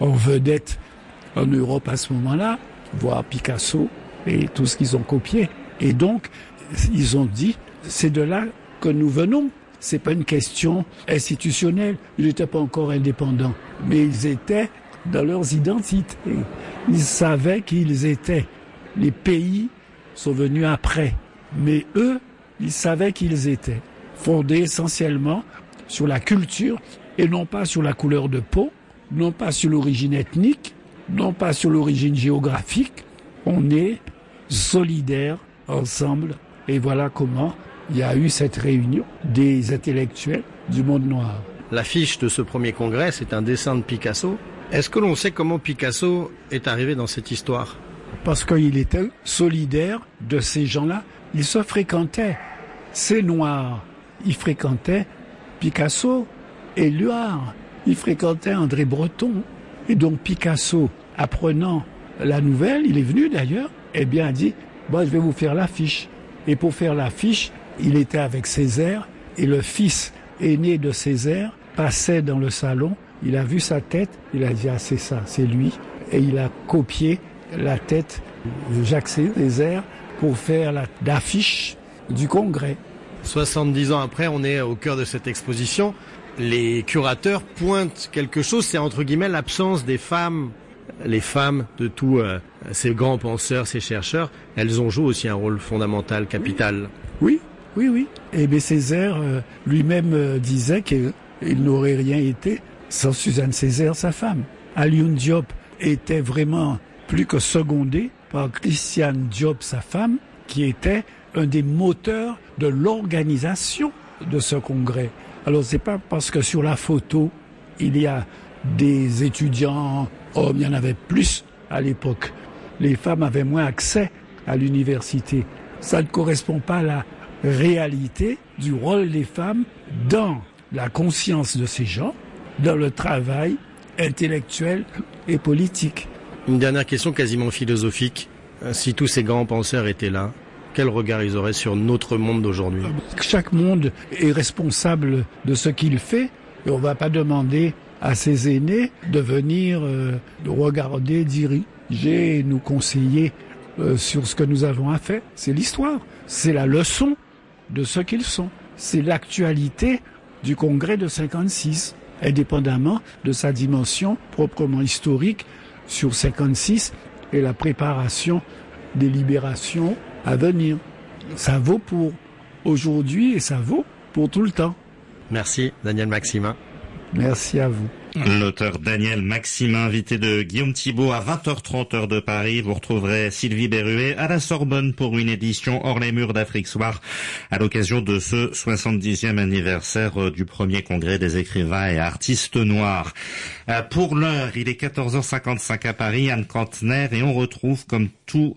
en vedette en Europe à ce moment-là, voire Picasso et tout ce qu'ils ont copié. Et donc, ils ont dit, c'est de là que nous venons. C'est pas une question institutionnelle. Ils n'étaient pas encore indépendants, mais ils étaient dans leurs identités. Ils savaient qui ils étaient. Les pays sont venus après, mais eux, ils savaient qui ils étaient. Fondés essentiellement sur la culture et non pas sur la couleur de peau, non pas sur l'origine ethnique, non pas sur l'origine géographique. On est solidaires ensemble et voilà comment il y a eu cette réunion des intellectuels du monde noir. L'affiche de ce premier congrès, c'est un dessin de Picasso. Est-ce que l'on sait comment Picasso est arrivé dans cette histoire ? Parce qu'il était solidaire de ces gens-là. Ils se fréquentaient. Ces Noirs, ils fréquentaient Picasso et Luard. Ils fréquentaient André Breton. Et donc Picasso, apprenant la nouvelle, il est venu d'ailleurs, eh bien a dit, bon, je vais vous faire l'affiche. Et pour faire l'affiche, il était avec Césaire et le fils aîné de Césaire passait dans le salon. Il a vu sa tête, il a dit, ah c'est ça, c'est lui. Et il a copié la tête de Jacques Césaire pour faire l'affiche du congrès. 70 ans après, on est au cœur de cette exposition. Les curateurs pointent quelque chose, c'est entre guillemets l'absence des femmes. Les femmes de tous ces grands penseurs, ces chercheurs, elles ont joué aussi un rôle fondamental, capital. Oui. Et bien Césaire lui-même disait qu'il n'aurait rien été sans Suzanne Césaire, sa femme. Alioune Diop était vraiment plus que secondé par Christiane Diop, sa femme, qui était un des moteurs de l'organisation de ce congrès. Alors c'est pas parce que sur la photo, il y a des étudiants hommes, il y en avait plus à l'époque. Les femmes avaient moins accès à l'université. Ça ne correspond pas à la réalité du rôle des femmes dans la conscience de ces gens, dans le travail intellectuel et politique. Une dernière question quasiment philosophique. Si tous ces grands penseurs étaient là, quel regard ils auraient sur notre monde d'aujourd'hui ? Chaque monde est responsable de ce qu'il fait et on ne va pas demander à ses aînés de venir regarder, diriger et nous conseiller sur ce que nous avons à faire. C'est l'histoire, c'est la leçon de ce qu'ils sont. C'est l'actualité du congrès de 56, indépendamment de sa dimension proprement historique sur 56 et la préparation des libérations à venir. Ça vaut pour aujourd'hui et ça vaut pour tout le temps. Merci Daniel Maximin. Merci à vous. L'auteur Daniel Maximin, invité de Guillaume Thibault à 20h30 heure de Paris. Vous retrouverez Sylvie Berruet à la Sorbonne pour une édition hors les murs d'Afrique Soir à l'occasion de ce 70e anniversaire du premier congrès des écrivains et artistes noirs. Pour l'heure, il est 14h55 à Paris, Anne Kantner, et on retrouve comme tous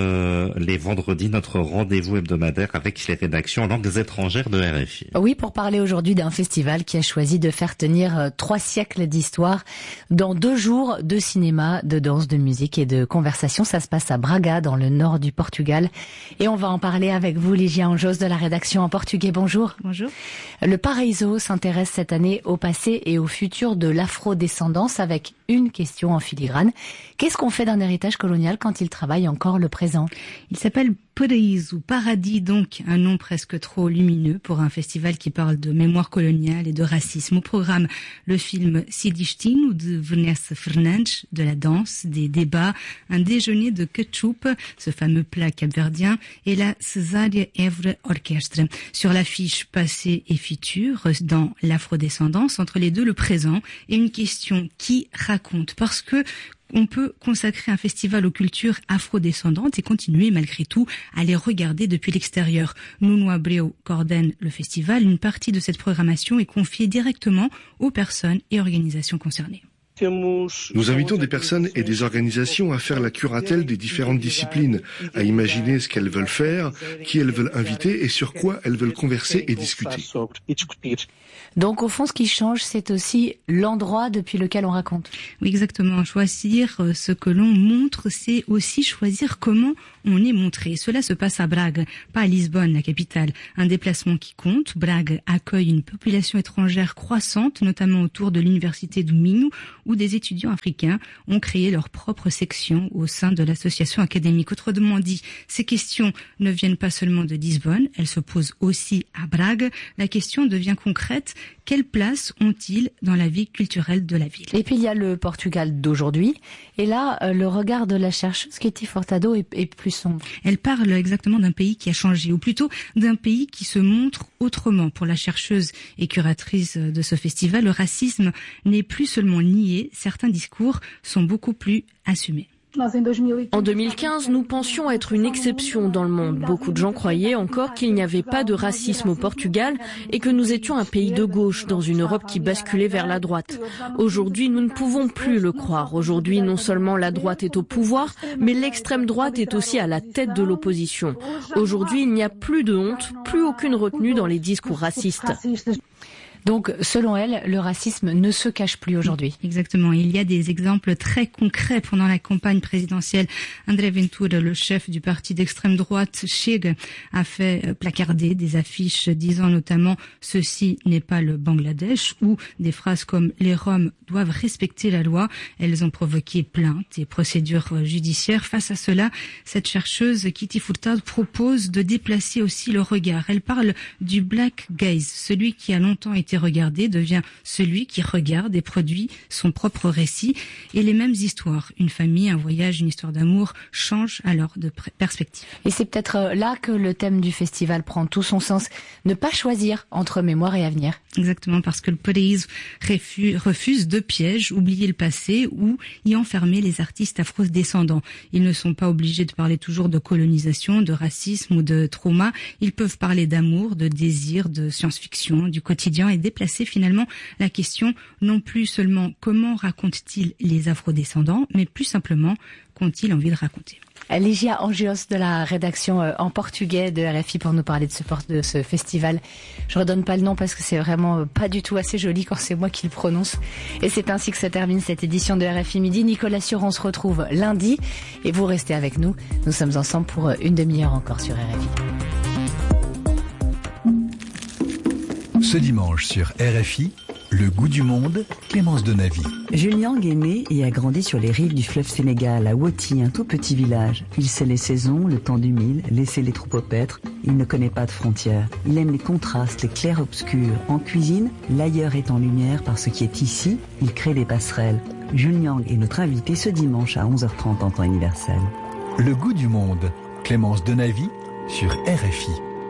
les vendredis notre rendez-vous hebdomadaire avec les rédactions langues étrangères de RFI. Oui, pour parler aujourd'hui d'un festival qui a choisi de faire tenir 3 siècles d'histoire dans 2 jours de cinéma, de danse, de musique et de conversation. Ça se passe à Braga, dans le nord du Portugal. Et on va en parler avec vous, Ligia Anjos de la rédaction en portugais. Bonjour. Bonjour. Le Paraíso s'intéresse cette année au passé et au futur de l'afrodescendance avec une question en filigrane. Qu'est-ce qu'on fait d'un héritage colonial quand il travaille encore le présent ? Il s'appelle Paraíso, paradis, donc un nom presque trop lumineux pour un festival qui parle de mémoire coloniale et de racisme. Au programme, le film Sidistino de Vanessa Fernandes, de la danse, des débats, un déjeuner de ketchup, ce fameux plat capverdien, et la Cesária Évora Orchestre. Sur l'affiche passé et futur, dans l'afrodescendance, entre les deux, le présent, et une question qui raconte, parce que on peut consacrer un festival aux cultures afrodescendantes et continuer malgré tout à les regarder depuis l'extérieur. Nuno Abreu coordonne le festival. Une partie de cette programmation est confiée directement aux personnes et organisations concernées. Nous invitons des personnes et des organisations à faire la curatelle des différentes disciplines, à imaginer ce qu'elles veulent faire, qui elles veulent inviter et sur quoi elles veulent converser et discuter. Donc au fond, ce qui change, c'est aussi l'endroit depuis lequel on raconte. Oui, exactement. Choisir ce que l'on montre, c'est aussi choisir comment on est montré. Cela se passe à Brague, pas à Lisbonne, la capitale. Un déplacement qui compte. Brague accueille une population étrangère croissante, notamment autour de l'université do Minho, où des étudiants africains ont créé leur propre section au sein de l'association académique. Autrement dit, ces questions ne viennent pas seulement de Lisbonne, elles se posent aussi à Brague. La question devient concrète. Quelle place ont-ils dans la vie culturelle de la ville? Et puis il y a le Portugal d'aujourd'hui. Et là, le regard de la chercheuse Kitty Furtado est plus sombre. Elle parle exactement d'un pays qui a changé, ou plutôt d'un pays qui se montre autrement. Pour la chercheuse et curatrice de ce festival, le racisme n'est plus seulement nié, certains discours sont beaucoup plus assumés. En 2015, nous pensions être une exception dans le monde. Beaucoup de gens croyaient encore qu'il n'y avait pas de racisme au Portugal et que nous étions un pays de gauche dans une Europe qui basculait vers la droite. Aujourd'hui, nous ne pouvons plus le croire. Aujourd'hui, non seulement la droite est au pouvoir, mais l'extrême droite est aussi à la tête de l'opposition. Aujourd'hui, il n'y a plus de honte, plus aucune retenue dans les discours racistes. Donc, selon elle, le racisme ne se cache plus aujourd'hui. Exactement. Il y a des exemples très concrets pendant la campagne présidentielle. André Ventura, le chef du parti d'extrême droite, Chega, a fait placarder des affiches disant notamment « Ceci n'est pas le Bangladesh » ou des phrases comme « Les Roms doivent respecter la loi ». Elles ont provoqué plaintes et procédures judiciaires. Face à cela, cette chercheuse, Kitty Furtado, propose de déplacer aussi le regard. Elle parle du black gaze, celui qui a longtemps été regardé devient celui qui regarde et produit son propre récit. Et les mêmes histoires, une famille, un voyage, une histoire d'amour, changent alors de perspective. Et c'est peut-être là que le thème du festival prend tout son sens. Ne pas choisir entre mémoire et avenir. Exactement, parce que le Paraíso refuse deux pièges, oublier le passé ou y enfermer les artistes afro-descendants. Ils ne sont pas obligés de parler toujours de colonisation, de racisme ou de trauma. Ils peuvent parler d'amour, de désir, de science-fiction, du quotidien et déplacer finalement la question non plus seulement comment racontent-ils les afro-descendants, mais plus simplement qu'ont-ils envie de raconter. Ligia Angios de la rédaction en portugais de RFI pour nous parler de ce festival. Je redonne pas le nom parce que c'est vraiment pas du tout assez joli quand c'est moi qui le prononce. Et c'est ainsi que se termine cette édition de RFI Midi. Nicolas Suron se retrouve lundi et vous restez avec nous. Nous sommes ensemble pour une demi-heure encore sur RFI. Ce dimanche sur RFI, le goût du monde, Clémence Donavy. Jules Nyang est né et a grandi sur les rives du fleuve Sénégal, à Woti, un tout petit village. Il sait les saisons, le temps du mil, laisser les troupeaux paître. Il ne connaît pas de frontières. Il aime les contrastes, les clairs-obscurs. En cuisine, l'ailleurs est en lumière par ce qui est ici. Il crée des passerelles. Jules Nyang est notre invité ce dimanche à 11h30 en temps universel. Le goût du monde, Clémence Donavy sur RFI.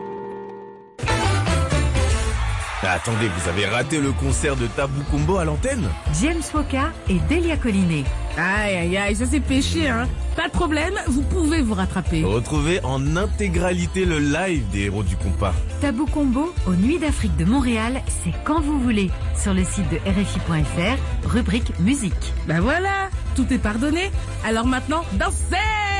Attendez, vous avez raté le concert de Tabou Combo à l'antenne? James Woka et Delia Collinet. Aïe, aïe, aïe, ça c'est péché, hein. Pas de problème, vous pouvez vous rattraper. Retrouvez en intégralité le live des héros du compas. Tabou Combo aux Nuits d'Afrique de Montréal, c'est quand vous voulez. Sur le site de RFI.fr, rubrique musique. Ben voilà, tout est pardonné. Alors maintenant, dansez!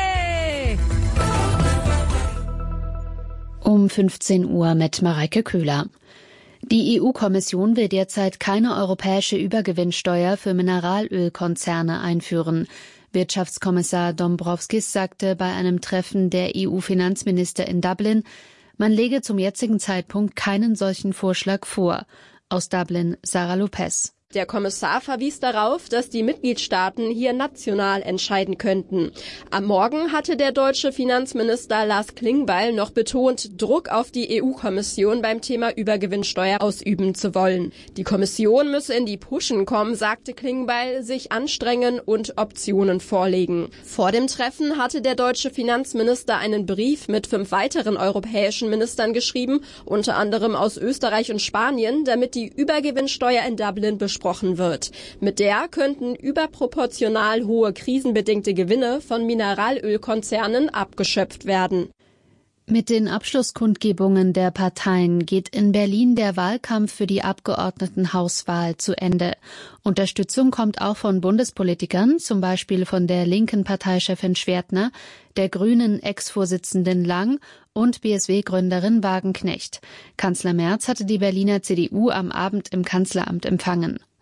Um 15 Uhr mit Mareike Köhler. Die EU-Kommission will derzeit keine europäische Übergewinnsteuer für Mineralölkonzerne einführen. Wirtschaftskommissar Dombrovskis sagte bei einem Treffen der EU-Finanzminister in Dublin, man lege zum jetzigen Zeitpunkt keinen solchen Vorschlag vor. Aus Dublin, Sarah Lopez. Der Kommissar verwies darauf, dass die Mitgliedstaaten hier national entscheiden könnten. Am Morgen hatte der deutsche Finanzminister Lars Klingbeil noch betont, Druck auf die EU-Kommission beim Thema Übergewinnsteuer ausüben zu wollen. Die Kommission müsse in die Puschen kommen, sagte Klingbeil, sich anstrengen und Optionen vorlegen. Vor dem Treffen hatte der deutsche Finanzminister einen Brief mit 5 weiteren europäischen Ministern geschrieben, unter anderem aus Österreich und Spanien, damit die Übergewinnsteuer in Dublin besprochen wird. Mit der könnten überproportional hohe krisenbedingte Gewinne von Mineralölkonzernen abgeschöpft werden. Mit den Abschlusskundgebungen der Parteien geht in Berlin der Wahlkampf für die Abgeordnetenhauswahl zu Ende. Unterstützung kommt auch von Bundespolitikern, zum Beispiel von der linken Parteichefin Schwertner, der Grünen Ex-Vorsitzenden Lang und BSW-Gründerin Wagenknecht. Kanzler Merz hatte die Berliner CDU am Abend im Kanzleramt empfangen.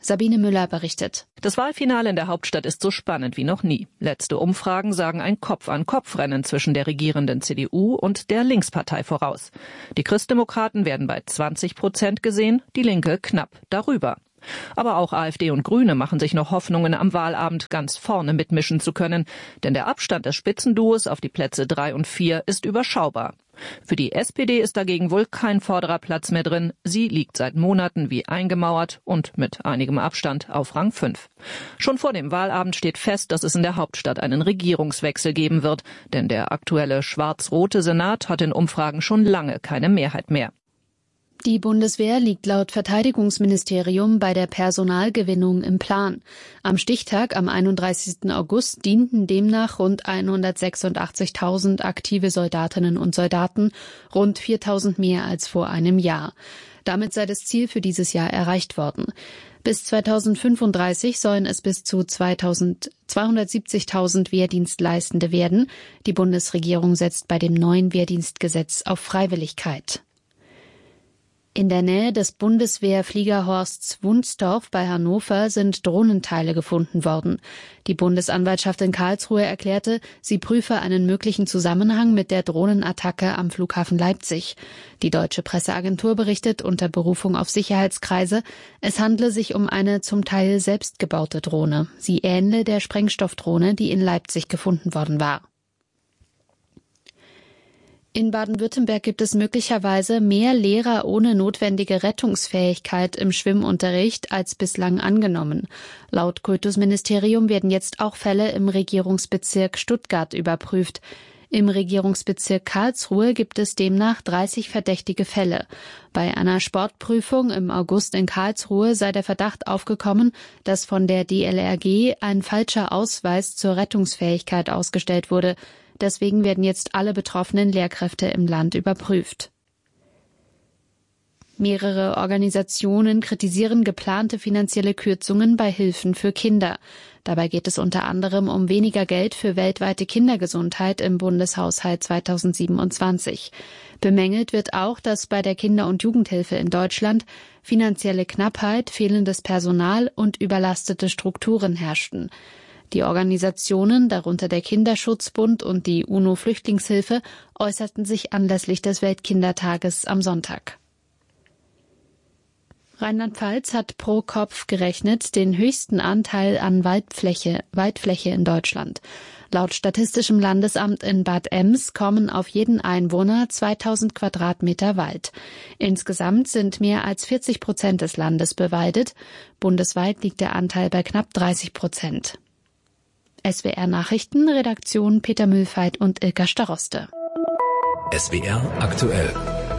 Sabine Müller berichtet. Das Wahlfinale in der Hauptstadt ist so spannend wie noch nie. Letzte Umfragen sagen ein Kopf-an-Kopf-Rennen zwischen der regierenden CDU und der Linkspartei voraus. Die Christdemokraten werden bei 20% gesehen, die Linke knapp darüber. Aber auch AfD und Grüne machen sich noch Hoffnungen, am Wahlabend ganz vorne mitmischen zu können. Denn der Abstand des Spitzenduos auf die Plätze 3 und 4 ist überschaubar. Für die SPD ist dagegen wohl kein vorderer Platz mehr drin. Sie liegt seit Monaten wie eingemauert und mit einigem Abstand auf Rang 5. Schon vor dem Wahlabend steht fest, dass es in der Hauptstadt einen Regierungswechsel geben wird. Denn der aktuelle schwarz-rote Senat hat in Umfragen schon lange keine Mehrheit mehr. Die Bundeswehr liegt laut Verteidigungsministerium bei der Personalgewinnung im Plan. Am Stichtag am 31. August dienten demnach rund 186.000 aktive Soldatinnen und Soldaten, rund 4.000 mehr als vor einem Jahr. Damit sei das Ziel für dieses Jahr erreicht worden. Bis 2035 sollen es bis zu 270.000 Wehrdienstleistende werden. Die Bundesregierung setzt bei dem neuen Wehrdienstgesetz auf Freiwilligkeit. In der Nähe des Bundeswehrfliegerhorsts Wunstorf bei Hannover sind Drohnenteile gefunden worden. Die Bundesanwaltschaft in Karlsruhe erklärte, sie prüfe einen möglichen Zusammenhang mit der Drohnenattacke am Flughafen Leipzig. Die deutsche Presseagentur berichtet unter Berufung auf Sicherheitskreise, es handle sich um eine zum Teil selbstgebaute Drohne. Sie ähnle der Sprengstoffdrohne, die in Leipzig gefunden worden war. In Baden-Württemberg gibt es möglicherweise mehr Lehrer ohne notwendige Rettungsfähigkeit im Schwimmunterricht als bislang angenommen. Laut Kultusministerium werden jetzt auch Fälle im Regierungsbezirk Stuttgart überprüft. Im Regierungsbezirk Karlsruhe gibt es demnach 30 verdächtige Fälle. Bei einer Sportprüfung im August in Karlsruhe sei der Verdacht aufgekommen, dass von der DLRG ein falscher Ausweis zur Rettungsfähigkeit ausgestellt wurde. Deswegen werden jetzt alle betroffenen Lehrkräfte im Land überprüft. Mehrere Organisationen kritisieren geplante finanzielle Kürzungen bei Hilfen für Kinder. Dabei geht es unter anderem um weniger Geld für weltweite Kindergesundheit im Bundeshaushalt 2027. Bemängelt wird auch, dass bei der Kinder- und Jugendhilfe in Deutschland finanzielle Knappheit, fehlendes Personal und überlastete Strukturen herrschten. Die Organisationen, darunter der Kinderschutzbund und die UNO-Flüchtlingshilfe, äußerten sich anlässlich des Weltkindertages am Sonntag. Rheinland-Pfalz hat pro Kopf gerechnet den höchsten Anteil an Waldfläche in Deutschland. Laut Statistischem Landesamt in Bad Ems kommen auf jeden Einwohner 2000 Quadratmeter Wald. Insgesamt sind mehr als 40% des Landes bewaldet. Bundesweit liegt der Anteil bei knapp 30%. SWR Nachrichten, Redaktion Peter Mühlfeit und Ilka Staroste. SWR aktuell.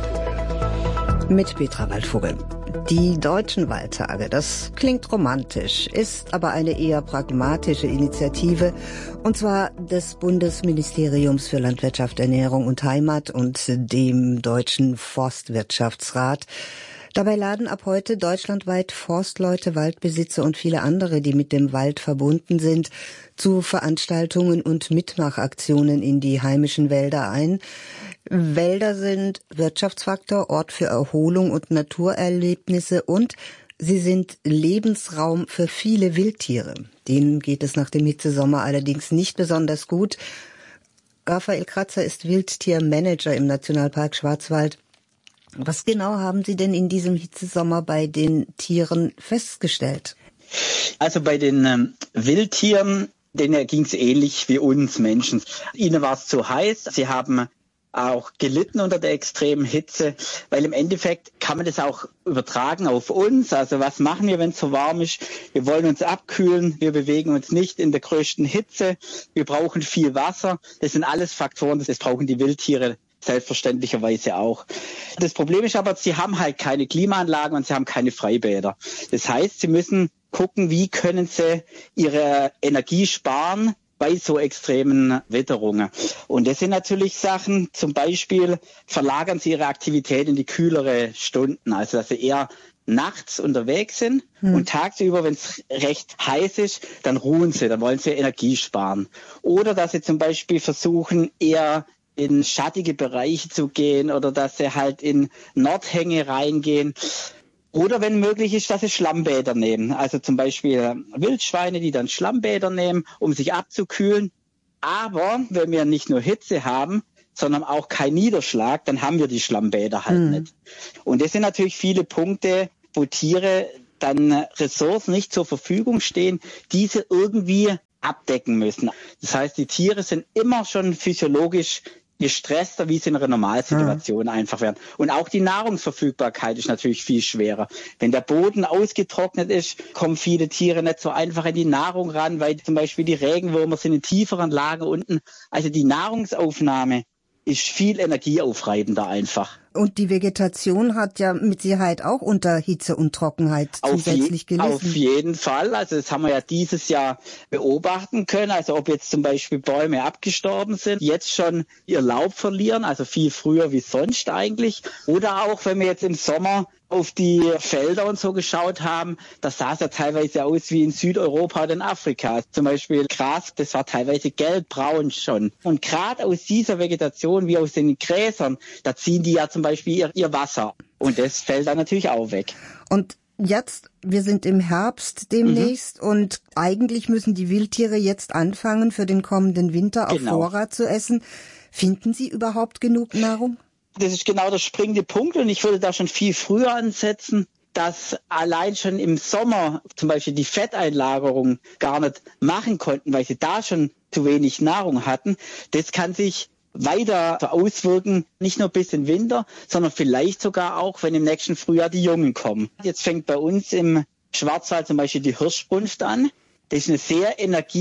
Mit Petra Waldvogel. Die Deutschen Waldtage, das klingt romantisch, ist aber eine eher pragmatische Initiative, und zwar des Bundesministeriums für Landwirtschaft, Ernährung und Heimat und dem Deutschen Forstwirtschaftsrat. Dabei laden ab heute deutschlandweit Forstleute, Waldbesitzer und viele andere, die mit dem Wald verbunden sind, zu Veranstaltungen und Mitmachaktionen in die heimischen Wälder ein. Wälder sind Wirtschaftsfaktor, Ort für Erholung und Naturerlebnisse, und sie sind Lebensraum für viele Wildtiere. Denen geht es nach dem Hitzesommer allerdings nicht besonders gut. Raphael Kratzer ist Wildtiermanager im Nationalpark Schwarzwald. Was genau haben Sie denn in diesem Hitzesommer bei den Tieren festgestellt? Also bei den Wildtieren, denen ging es ähnlich wie uns Menschen. Ihnen war es zu heiß. Sie haben auch gelitten unter der extremen Hitze, weil im Endeffekt kann man das auch übertragen auf uns. Also was machen wir, wenn es so warm ist? Wir wollen uns abkühlen, wir bewegen uns nicht in der größten Hitze, wir brauchen viel Wasser. Das sind alles Faktoren, das brauchen die Wildtiere selbstverständlicherweise auch. Das Problem ist aber, sie haben halt keine Klimaanlagen und sie haben keine Freibäder. Das heißt, sie müssen gucken, wie können sie ihre Energie sparen bei so extremen Witterungen. Und das sind natürlich Sachen, zum Beispiel verlagern sie ihre Aktivität in die kühlere Stunden, also dass sie eher nachts unterwegs sind und tagsüber, wenn es recht heiß ist, dann ruhen sie, dann wollen sie Energie sparen. Oder dass sie zum Beispiel versuchen, eher in schattige Bereiche zu gehen oder dass sie halt in Nordhänge reingehen. Oder wenn möglich ist, dass sie Schlammbäder nehmen. Also zum Beispiel Wildschweine, die dann Schlammbäder nehmen, um sich abzukühlen. Aber wenn wir nicht nur Hitze haben, sondern auch kein Niederschlag, dann haben wir die Schlammbäder halt nicht. Und das sind natürlich viele Punkte, wo Tiere dann Ressourcen nicht zur Verfügung stehen, diese irgendwie abdecken müssen. Das heißt, die Tiere sind immer schon physiologisch gestresster, wie sie in einer Normalsituation einfach werden. Und auch die Nahrungsverfügbarkeit ist natürlich viel schwerer. Wenn der Boden ausgetrocknet ist, kommen viele Tiere nicht so einfach an die Nahrung ran, weil zum Beispiel die Regenwürmer sind in tieferen Lagen unten. Also die Nahrungsaufnahme ist viel energieaufreibender einfach. Und die Vegetation hat ja mit Sicherheit auch unter Hitze und Trockenheit zusätzlich gelitten. Auf jeden Fall. Also das haben wir ja dieses Jahr beobachten können. Also ob jetzt zum Beispiel Bäume abgestorben sind, jetzt schon ihr Laub verlieren, also viel früher wie sonst eigentlich. Oder auch, wenn wir jetzt im Sommer auf die Felder und so geschaut haben, das sah es ja teilweise aus wie in Südeuropa oder in Afrika. Zum Beispiel Gras, das war teilweise gelb-braun schon. Und gerade aus dieser Vegetation, wie aus den Gräsern, da ziehen die ja zum Beispiel ihr Wasser. Und das fällt dann natürlich auch weg. Und jetzt, wir sind im Herbst demnächst und eigentlich müssen die Wildtiere jetzt anfangen, für den kommenden Winter auf Vorrat zu essen. Finden sie überhaupt genug Nahrung? Das ist genau der springende Punkt und ich würde da schon viel früher ansetzen, dass allein schon im Sommer zum Beispiel die Fetteinlagerung gar nicht machen konnten, weil sie da schon zu wenig Nahrung hatten. Das kann sich weiter auswirken, nicht nur bis in Winter, sondern vielleicht sogar auch, wenn im nächsten Frühjahr die Jungen kommen. Jetzt fängt bei uns im Schwarzwald zum Beispiel die Hirschbrunft an. Das ist eine sehr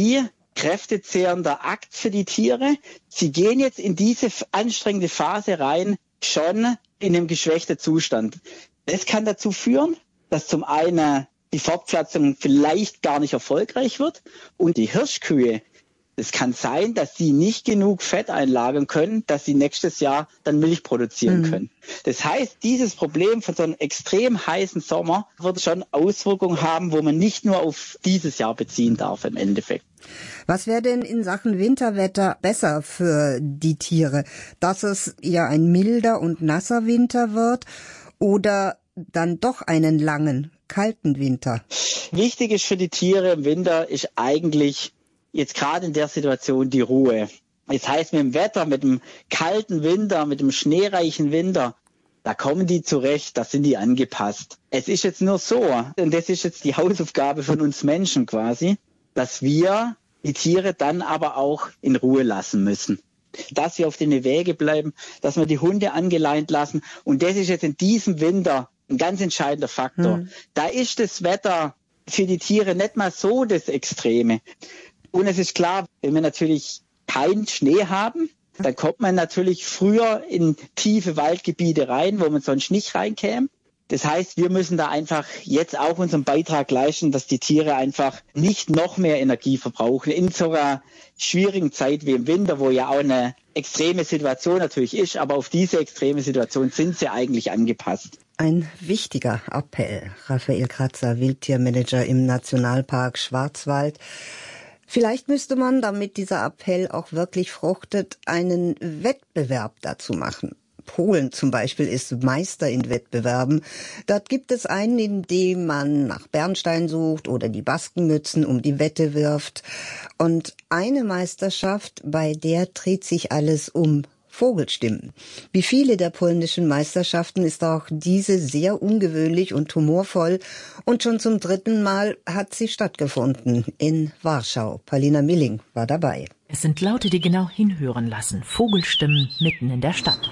kräftezehrender Akt für die Tiere. Sie gehen jetzt in diese anstrengende Phase rein, schon in einem geschwächten Zustand. Das kann dazu führen, dass zum einen die Fortpflanzung vielleicht gar nicht erfolgreich wird und die Hirschkühe, es kann sein, dass sie nicht genug Fett einlagern können, dass sie nächstes Jahr dann Milch produzieren können. Das heißt, dieses Problem von so einem extrem heißen Sommer wird schon Auswirkungen haben, wo man nicht nur auf dieses Jahr beziehen darf im Endeffekt. Was wäre denn in Sachen Winterwetter besser für die Tiere? Dass es eher ein milder und nasser Winter wird oder dann doch einen langen, kalten Winter? Wichtig ist für die Tiere im Winter ist eigentlich jetzt gerade in der Situation die Ruhe. Das heißt, mit dem Wetter, mit dem kalten Winter, mit dem schneereichen Winter, da kommen die zurecht, da sind die angepasst. Es ist jetzt nur so, und das ist jetzt die Hausaufgabe von uns Menschen quasi, dass wir die Tiere dann aber auch in Ruhe lassen müssen. Dass wir auf den Wege bleiben, dass wir die Hunde angeleint lassen. Und das ist jetzt in diesem Winter ein ganz entscheidender Faktor. Da ist das Wetter für die Tiere nicht mal so das Extreme. Und es ist klar, wenn wir natürlich keinen Schnee haben, dann kommt man natürlich früher in tiefe Waldgebiete rein, wo man sonst nicht reinkäme. Das heißt, wir müssen da einfach jetzt auch unseren Beitrag leisten, dass die Tiere einfach nicht noch mehr Energie verbrauchen in so einer schwierigen Zeit wie im Winter, wo ja auch eine extreme Situation natürlich ist, aber auf diese extreme Situation sind sie eigentlich angepasst. Ein wichtiger Appell. Raphael Kratzer, Wildtiermanager im Nationalpark Schwarzwald. Vielleicht müsste man, damit dieser Appell auch wirklich fruchtet, einen Wettbewerb dazu machen. Polen zum Beispiel ist Meister in Wettbewerben. Dort gibt es einen, in dem man nach Bernstein sucht oder die Baskenmützen um die Wette wirft. Und eine Meisterschaft, bei der dreht sich alles um Vogelstimmen. Wie viele der polnischen Meisterschaften ist auch diese sehr ungewöhnlich und humorvoll. Und schon zum 3. Mal hat sie stattgefunden in Warschau. Paulina Milling war dabei. Es sind Laute, die genau hinhören lassen. Vogelstimmen mitten in der Stadt.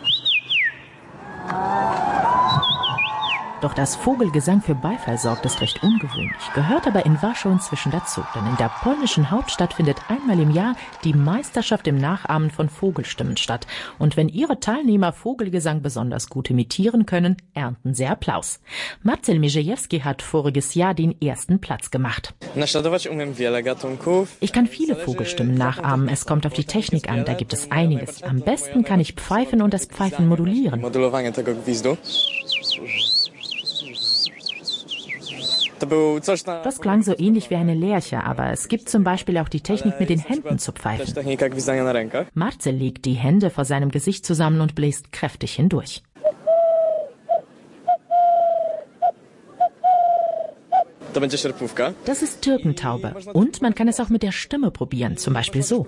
Doch dass Vogelgesang für Beifall sorgt, ist recht ungewöhnlich, gehört aber in Warschau inzwischen dazu. Denn in der polnischen Hauptstadt findet einmal im Jahr die Meisterschaft im Nachahmen von Vogelstimmen statt. Und wenn ihre Teilnehmer Vogelgesang besonders gut imitieren können, ernten sie Applaus. Marcel Mierzejewski hat voriges Jahr den ersten Platz gemacht. Ich kann viele Vogelstimmen nachahmen, es kommt auf die Technik an, da gibt es einiges. Am besten kann ich pfeifen und das Pfeifen modulieren. Das klang so ähnlich wie eine Lerche, aber es gibt zum Beispiel auch die Technik, mit den Händen zu pfeifen. Marcel legt die Hände vor seinem Gesicht zusammen und bläst kräftig hindurch. Das ist Türkentaube. Und man kann es auch mit der Stimme probieren, zum Beispiel so.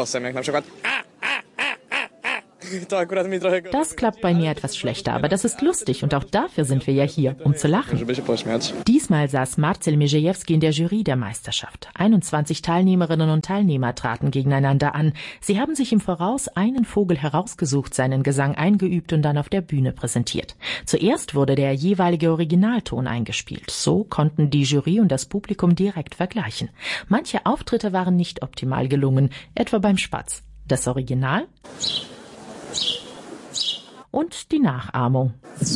Das klappt bei mir etwas schlechter, aber das ist lustig und auch dafür sind wir ja hier, um zu lachen. Diesmal saß Marcel Mierzejewski in der Jury der Meisterschaft. 21 Teilnehmerinnen und Teilnehmer traten gegeneinander an. Sie haben sich im Voraus einen Vogel herausgesucht, seinen Gesang eingeübt und dann auf der Bühne präsentiert. Zuerst wurde der jeweilige Originalton eingespielt. So konnten die Jury und das Publikum direkt vergleichen. Manche Auftritte waren nicht optimal gelungen, etwa beim Spatz. Das Original und die Nachahmung.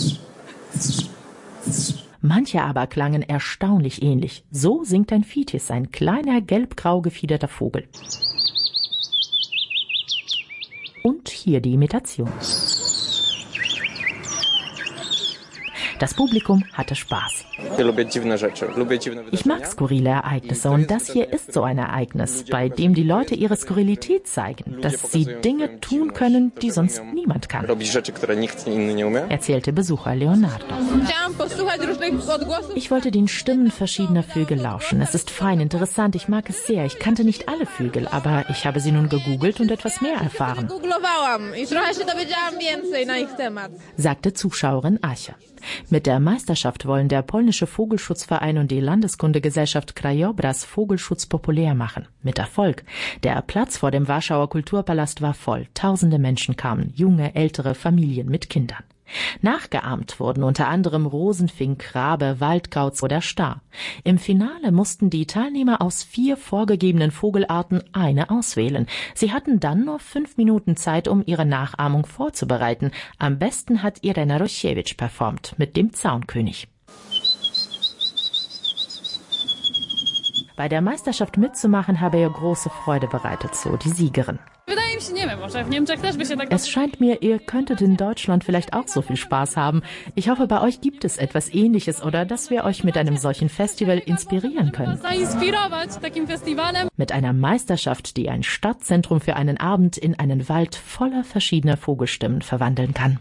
Manche aber klangen erstaunlich ähnlich. So singt ein Fitis, ein kleiner gelb-grau gefiederter Vogel. Und hier die Imitation. Das Publikum hatte Spaß. Ich mag skurrile Ereignisse und das hier ist so ein Ereignis, bei dem die Leute ihre Skurrilität zeigen, dass sie Dinge tun können, die sonst niemand kann, erzählte Besucher Leonardo. Ich wollte den Stimmen verschiedener Vögel lauschen. Es ist fein, interessant, ich mag es sehr. Ich kannte nicht alle Vögel, aber ich habe sie nun gegoogelt und etwas mehr erfahren, sagte Zuschauerin Asia. Mit der Meisterschaft wollen der polnische Vogelschutzverein und die Landeskundegesellschaft Krajobraz Vogelschutz populär machen. Mit Erfolg. Der Platz vor dem Warschauer Kulturpalast war voll. Tausende Menschen kamen, junge, ältere Familien mit Kindern. Nachgeahmt wurden unter anderem Rosenfink, Rabe, Waldkauz oder Star. Im Finale mussten die Teilnehmer aus 4 vorgegebenen Vogelarten eine auswählen. Sie hatten dann nur 5 Minuten Zeit, um ihre Nachahmung vorzubereiten. Am besten hat Irena Rosiewicz performt mit dem Zaunkönig. Bei der Meisterschaft mitzumachen habe ihr große Freude bereitet, so die Siegerin. Es scheint mir, ihr könntet in Deutschland vielleicht auch so viel Spaß haben. Ich hoffe, bei euch gibt es etwas Ähnliches oder dass wir euch mit einem solchen Festival inspirieren können. Mit einer Meisterschaft, die ein Stadtzentrum für einen Abend in einen Wald voller verschiedener Vogelstimmen verwandeln kann.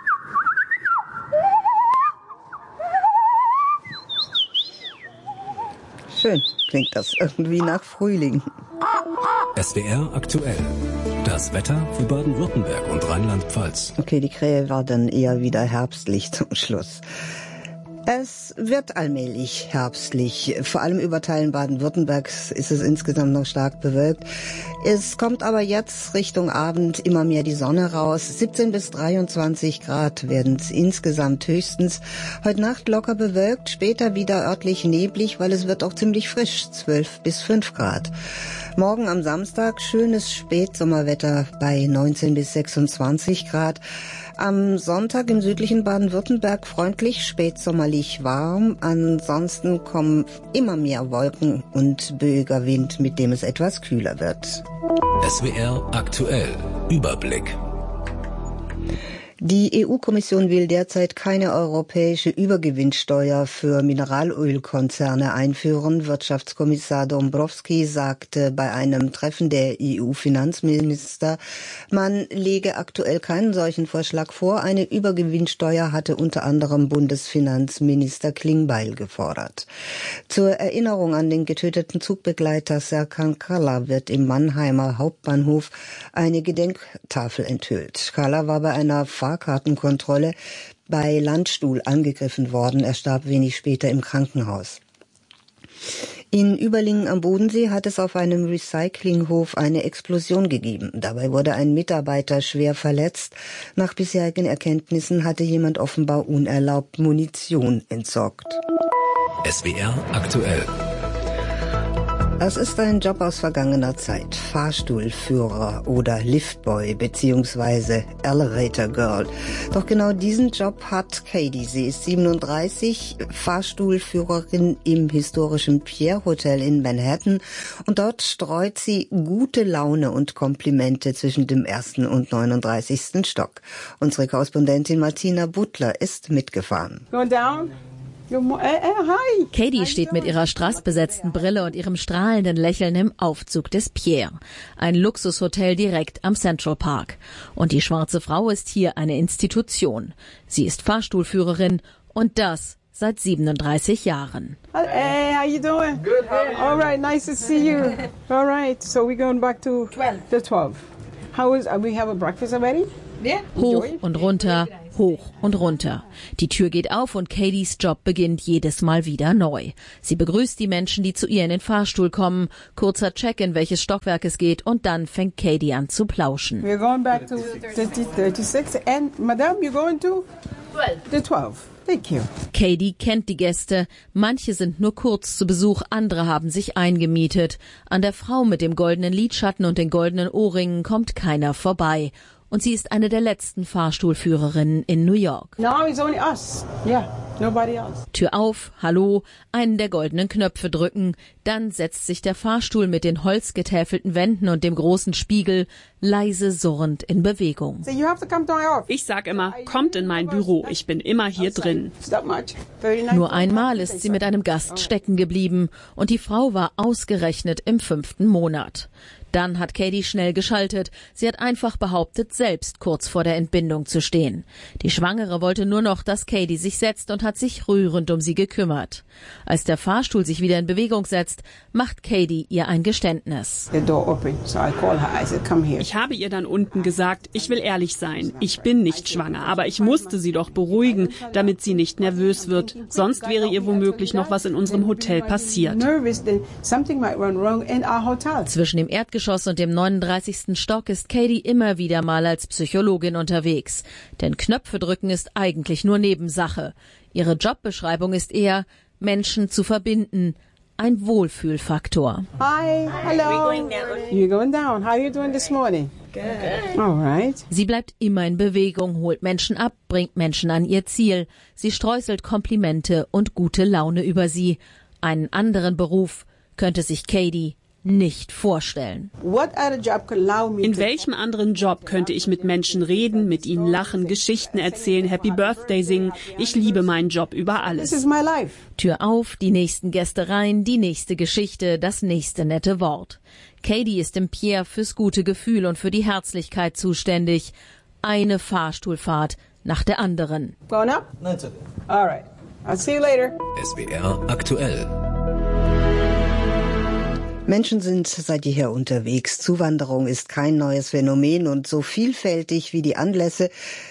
Schön klingt das irgendwie nach Frühling. SWR aktuell. Das Wetter für Baden-Württemberg und Rheinland-Pfalz. Okay, die Krähe war dann eher wieder herbstlich zum Schluss. Es wird allmählich herbstlich. Vor allem über Teilen Baden-Württembergs ist es insgesamt noch stark bewölkt. Es kommt aber jetzt Richtung Abend immer mehr die Sonne raus. 17 bis 23 Grad werden es insgesamt höchstens. Heute Nacht locker bewölkt, später wieder örtlich neblig, weil es wird auch ziemlich frisch, 12 bis 5 Grad. Morgen am Samstag schönes Spätsommerwetter bei 19 bis 26 Grad. Am Sonntag im südlichen Baden-Württemberg freundlich, spätsommerlich warm. Ansonsten kommen immer mehr Wolken und böiger Wind, mit dem es etwas kühler wird. SWR aktuell. Überblick. Die EU-Kommission will derzeit keine europäische Übergewinnsteuer für Mineralölkonzerne einführen. Wirtschaftskommissar Dombrovskis sagte bei einem Treffen der EU-Finanzminister, man lege aktuell keinen solchen Vorschlag vor. Eine Übergewinnsteuer hatte unter anderem Bundesfinanzminister Klingbeil gefordert. Zur Erinnerung an den getöteten Zugbegleiter Serkan Kala wird im Mannheimer Hauptbahnhof eine Gedenktafel enthüllt. Kala war bei einer Fahrkartenkontrolle bei Landstuhl angegriffen worden. Er starb wenig später im Krankenhaus. In Überlingen am Bodensee hat es auf einem Recyclinghof eine Explosion gegeben. Dabei wurde ein Mitarbeiter schwer verletzt. Nach bisherigen Erkenntnissen hatte jemand offenbar unerlaubt Munition entsorgt. SWR aktuell. Das ist ein Job aus vergangener Zeit. Fahrstuhlführer oder Liftboy bzw. Elevator Girl. Doch genau diesen Job hat Katie. Sie ist 37, Fahrstuhlführerin im historischen Pierre Hotel in Manhattan. Und dort streut sie gute Laune und Komplimente zwischen dem 1. und 39. Stock. Unsere Korrespondentin Martina Butler ist mitgefahren. Going down. Hi. Katie steht mit ihrer strassbesetzten Brille und ihrem strahlenden Lächeln im Aufzug des Pierre. Ein Luxushotel direkt am Central Park. Und die schwarze Frau ist hier eine Institution. Sie ist Fahrstuhlführerin und das seit 37 Jahren. Hey, how you doing? Good, how are you? All right, nice to see you. All right, so we're going back to the 12. How is, we have a breakfast already? Yeah. Hoch und runter, hoch und runter. Die Tür geht auf und Katys Job beginnt jedes Mal wieder neu. Sie begrüßt die Menschen, die zu ihr in den Fahrstuhl kommen. Kurzer Check, in welches Stockwerk es geht, und dann fängt Katy an zu plauschen. We're going back to 36 and Madame, you're going to 12. Thank you. Katy kennt die Gäste. Manche sind nur kurz zu Besuch, andere haben sich eingemietet. An der Frau mit dem goldenen Lidschatten und den goldenen Ohrringen kommt keiner vorbei. Und sie ist eine der letzten Fahrstuhlführerinnen in New York. Now it's only us. Yeah, nobody else. Tür auf, hallo, einen der goldenen Knöpfe drücken. Dann setzt sich der Fahrstuhl mit den holzgetäfelten Wänden und dem großen Spiegel leise surrend in Bewegung. Ich sag immer, kommt in mein Büro, ich bin immer hier drin. Nur einmal ist sie mit einem Gast stecken geblieben und die Frau war ausgerechnet im 5. Monat. Dann hat Katy schnell geschaltet. Sie hat einfach behauptet, selbst kurz vor der Entbindung zu stehen. Die Schwangere wollte nur noch, dass Katy sich setzt und hat sich rührend um sie gekümmert. Als der Fahrstuhl sich wieder in Bewegung setzt, macht Katy ihr ein Geständnis. Ich habe ihr dann unten gesagt, ich will ehrlich sein. Ich bin nicht schwanger, aber ich musste sie doch beruhigen, damit sie nicht nervös wird. Sonst wäre ihr womöglich noch was in unserem Hotel passiert. Zwischen dem Erdgeschoss und dem 39. Stock ist Katy immer wieder mal als Psychologin unterwegs. Denn Knöpfe drücken ist eigentlich nur Nebensache. Ihre Jobbeschreibung ist eher, Menschen zu verbinden. Ein Wohlfühlfaktor. Hi, hello. You're going down. How are you doing this morning? Good. All right. Sie bleibt immer in Bewegung, holt Menschen ab, bringt Menschen an ihr Ziel. Sie streuselt Komplimente und gute Laune über sie. Einen anderen Beruf könnte sich Katy nicht vorstellen. In welchem anderen Job könnte ich mit Menschen reden, mit ihnen lachen, Geschichten erzählen, Happy Birthday singen? Ich liebe meinen Job über alles. Tür auf, die nächsten Gäste rein, die nächste Geschichte, das nächste nette Wort. Katy ist im Pierre fürs gute Gefühl und für die Herzlichkeit zuständig. Eine Fahrstuhlfahrt nach der anderen. Going up? That's it. All right. I'll see you later. SWR aktuell. Menschen sind seit jeher unterwegs. Zuwanderung ist kein neues Phänomen und so vielfältig wie die Anlässe,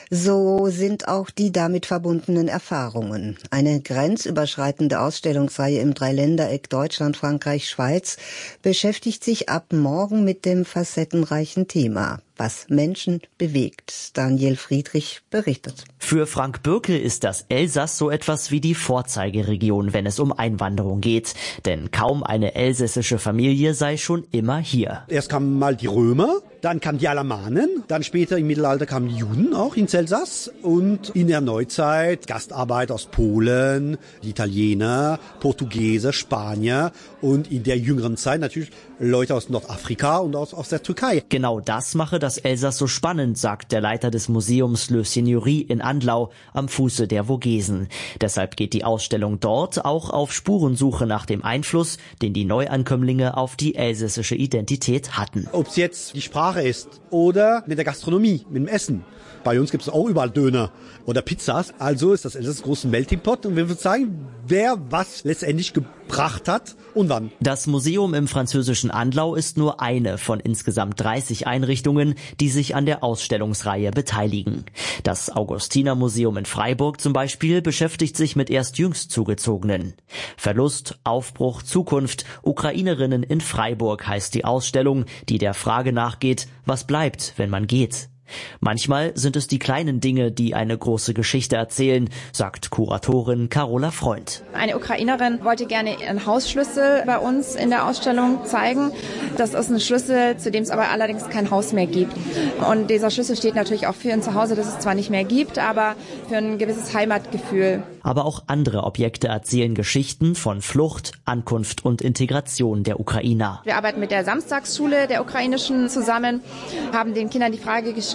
so sind auch die damit verbundenen Erfahrungen. Eine grenzüberschreitende Ausstellungsreihe im Dreiländereck Deutschland, Frankreich, Schweiz beschäftigt sich ab morgen mit dem facettenreichen Thema, was Menschen bewegt. Daniel Friedrich berichtet. Für Frank Bürkel ist das Elsass so etwas wie die Vorzeigeregion, wenn es um Einwanderung geht. Denn kaum eine elsässische Familie sei schon immer hier. Erst kamen mal die Römer, dann kamen die Alamanen, dann später im Mittelalter kamen die Juden auch ins Elsass und in der Neuzeit Gastarbeiter aus Polen, die Italiener, Portugiese, Spanier und in der jüngeren Zeit natürlich Leute aus Nordafrika und aus der Türkei. Genau das mache das Elsass so spannend, sagt der Leiter des Museums Le Seigneurie in Andlau am Fuße der Vogesen. Deshalb geht die Ausstellung dort auch auf Spurensuche nach dem Einfluss, den die Neuankömmlinge auf die elsässische Identität hatten. Ob es jetzt die Sprache ist oder mit der Gastronomie, mit dem Essen. Bei uns gibt es auch überall Döner oder Pizzas. Also ist das Elsass ein großer Melting Pot und wir würden sagen, wer was letztendlich gebracht hat und wann. Das Museum im französischen Andlau ist nur eine von insgesamt 30 Einrichtungen, die sich an der Ausstellungsreihe beteiligen. Das Augustinermuseum in Freiburg zum Beispiel beschäftigt sich mit erst jüngst Zugezogenen. Verlust, Aufbruch, Zukunft, Ukrainerinnen in Freiburg heißt die Ausstellung, die der Frage nachgeht, was bleibt, wenn man geht. Manchmal sind es die kleinen Dinge, die eine große Geschichte erzählen, sagt Kuratorin Carola Freund. Eine Ukrainerin wollte gerne einen Hausschlüssel bei uns in der Ausstellung zeigen. Das ist ein Schlüssel, zu dem es aber allerdings kein Haus mehr gibt. Und dieser Schlüssel steht natürlich auch für ein Zuhause, das es zwar nicht mehr gibt, aber für ein gewisses Heimatgefühl. Aber auch andere Objekte erzählen Geschichten von Flucht, Ankunft und Integration der Ukrainer. Wir arbeiten mit der Samstagsschule der ukrainischen zusammen, haben den Kindern die Frage gestellt,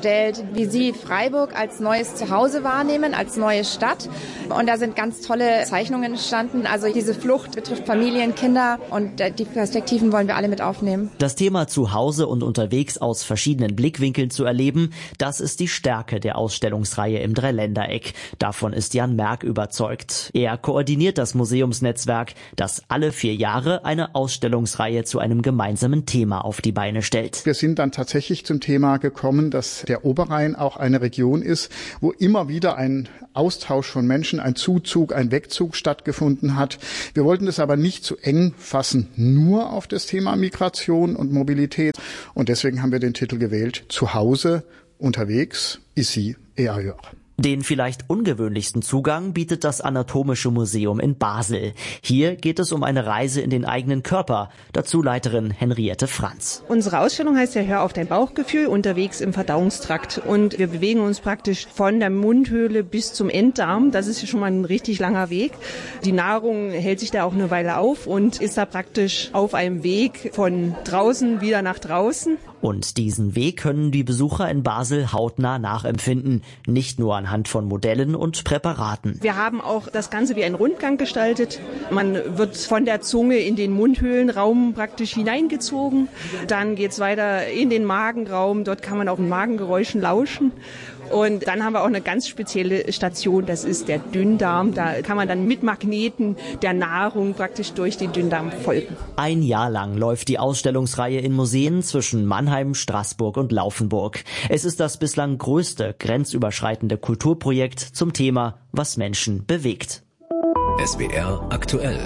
vorgestellt, wie sie Freiburg als neues Zuhause wahrnehmen, als neue Stadt. Und da sind ganz tolle Zeichnungen entstanden. Also diese Flucht betrifft Familien, Kinder und die Perspektiven wollen wir alle mit aufnehmen. Das Thema Zuhause und unterwegs aus verschiedenen Blickwinkeln zu erleben, das ist die Stärke der Ausstellungsreihe im Dreiländereck. Davon ist Jan Merck überzeugt. Er koordiniert das Museumsnetzwerk, das alle 4 Jahre eine Ausstellungsreihe zu einem gemeinsamen Thema auf die Beine stellt. Wir sind dann tatsächlich zum Thema gekommen, dass der Oberrhein auch eine Region ist, wo immer wieder ein Austausch von Menschen, ein Zuzug, ein Wegzug stattgefunden hat. Wir wollten es aber nicht zu eng fassen, nur auf das Thema Migration und Mobilität. Und deswegen haben wir den Titel gewählt, Zuhause, unterwegs, ici et ailleurs. Den vielleicht ungewöhnlichsten Zugang bietet das Anatomische Museum in Basel. Hier geht es um eine Reise in den eigenen Körper. Dazu Leiterin Henriette Franz. Unsere Ausstellung heißt ja Hör auf dein Bauchgefühl, unterwegs im Verdauungstrakt. Und wir bewegen uns praktisch von der Mundhöhle bis zum Enddarm. Das ist ja schon mal ein richtig langer Weg. Die Nahrung hält sich da auch eine Weile auf und ist da praktisch auf einem Weg von draußen wieder nach draußen. Und diesen Weg können die Besucher in Basel hautnah nachempfinden. Nicht nur anhand von Modellen und Präparaten. Wir haben auch das Ganze wie einen Rundgang gestaltet. Man wird von der Zunge in den Mundhöhlenraum praktisch hineingezogen. Dann geht's weiter in den Magenraum. Dort kann man auch Magengeräuschen lauschen. Und dann haben wir auch eine ganz spezielle Station, das ist der Dünndarm. Da kann man dann mit Magneten der Nahrung praktisch durch den Dünndarm folgen. 1 Jahr lang läuft die Ausstellungsreihe in Museen zwischen Mannheim, Straßburg und Laufenburg. Es ist das bislang größte grenzüberschreitende Kulturprojekt zum Thema, was Menschen bewegt. SWR aktuell.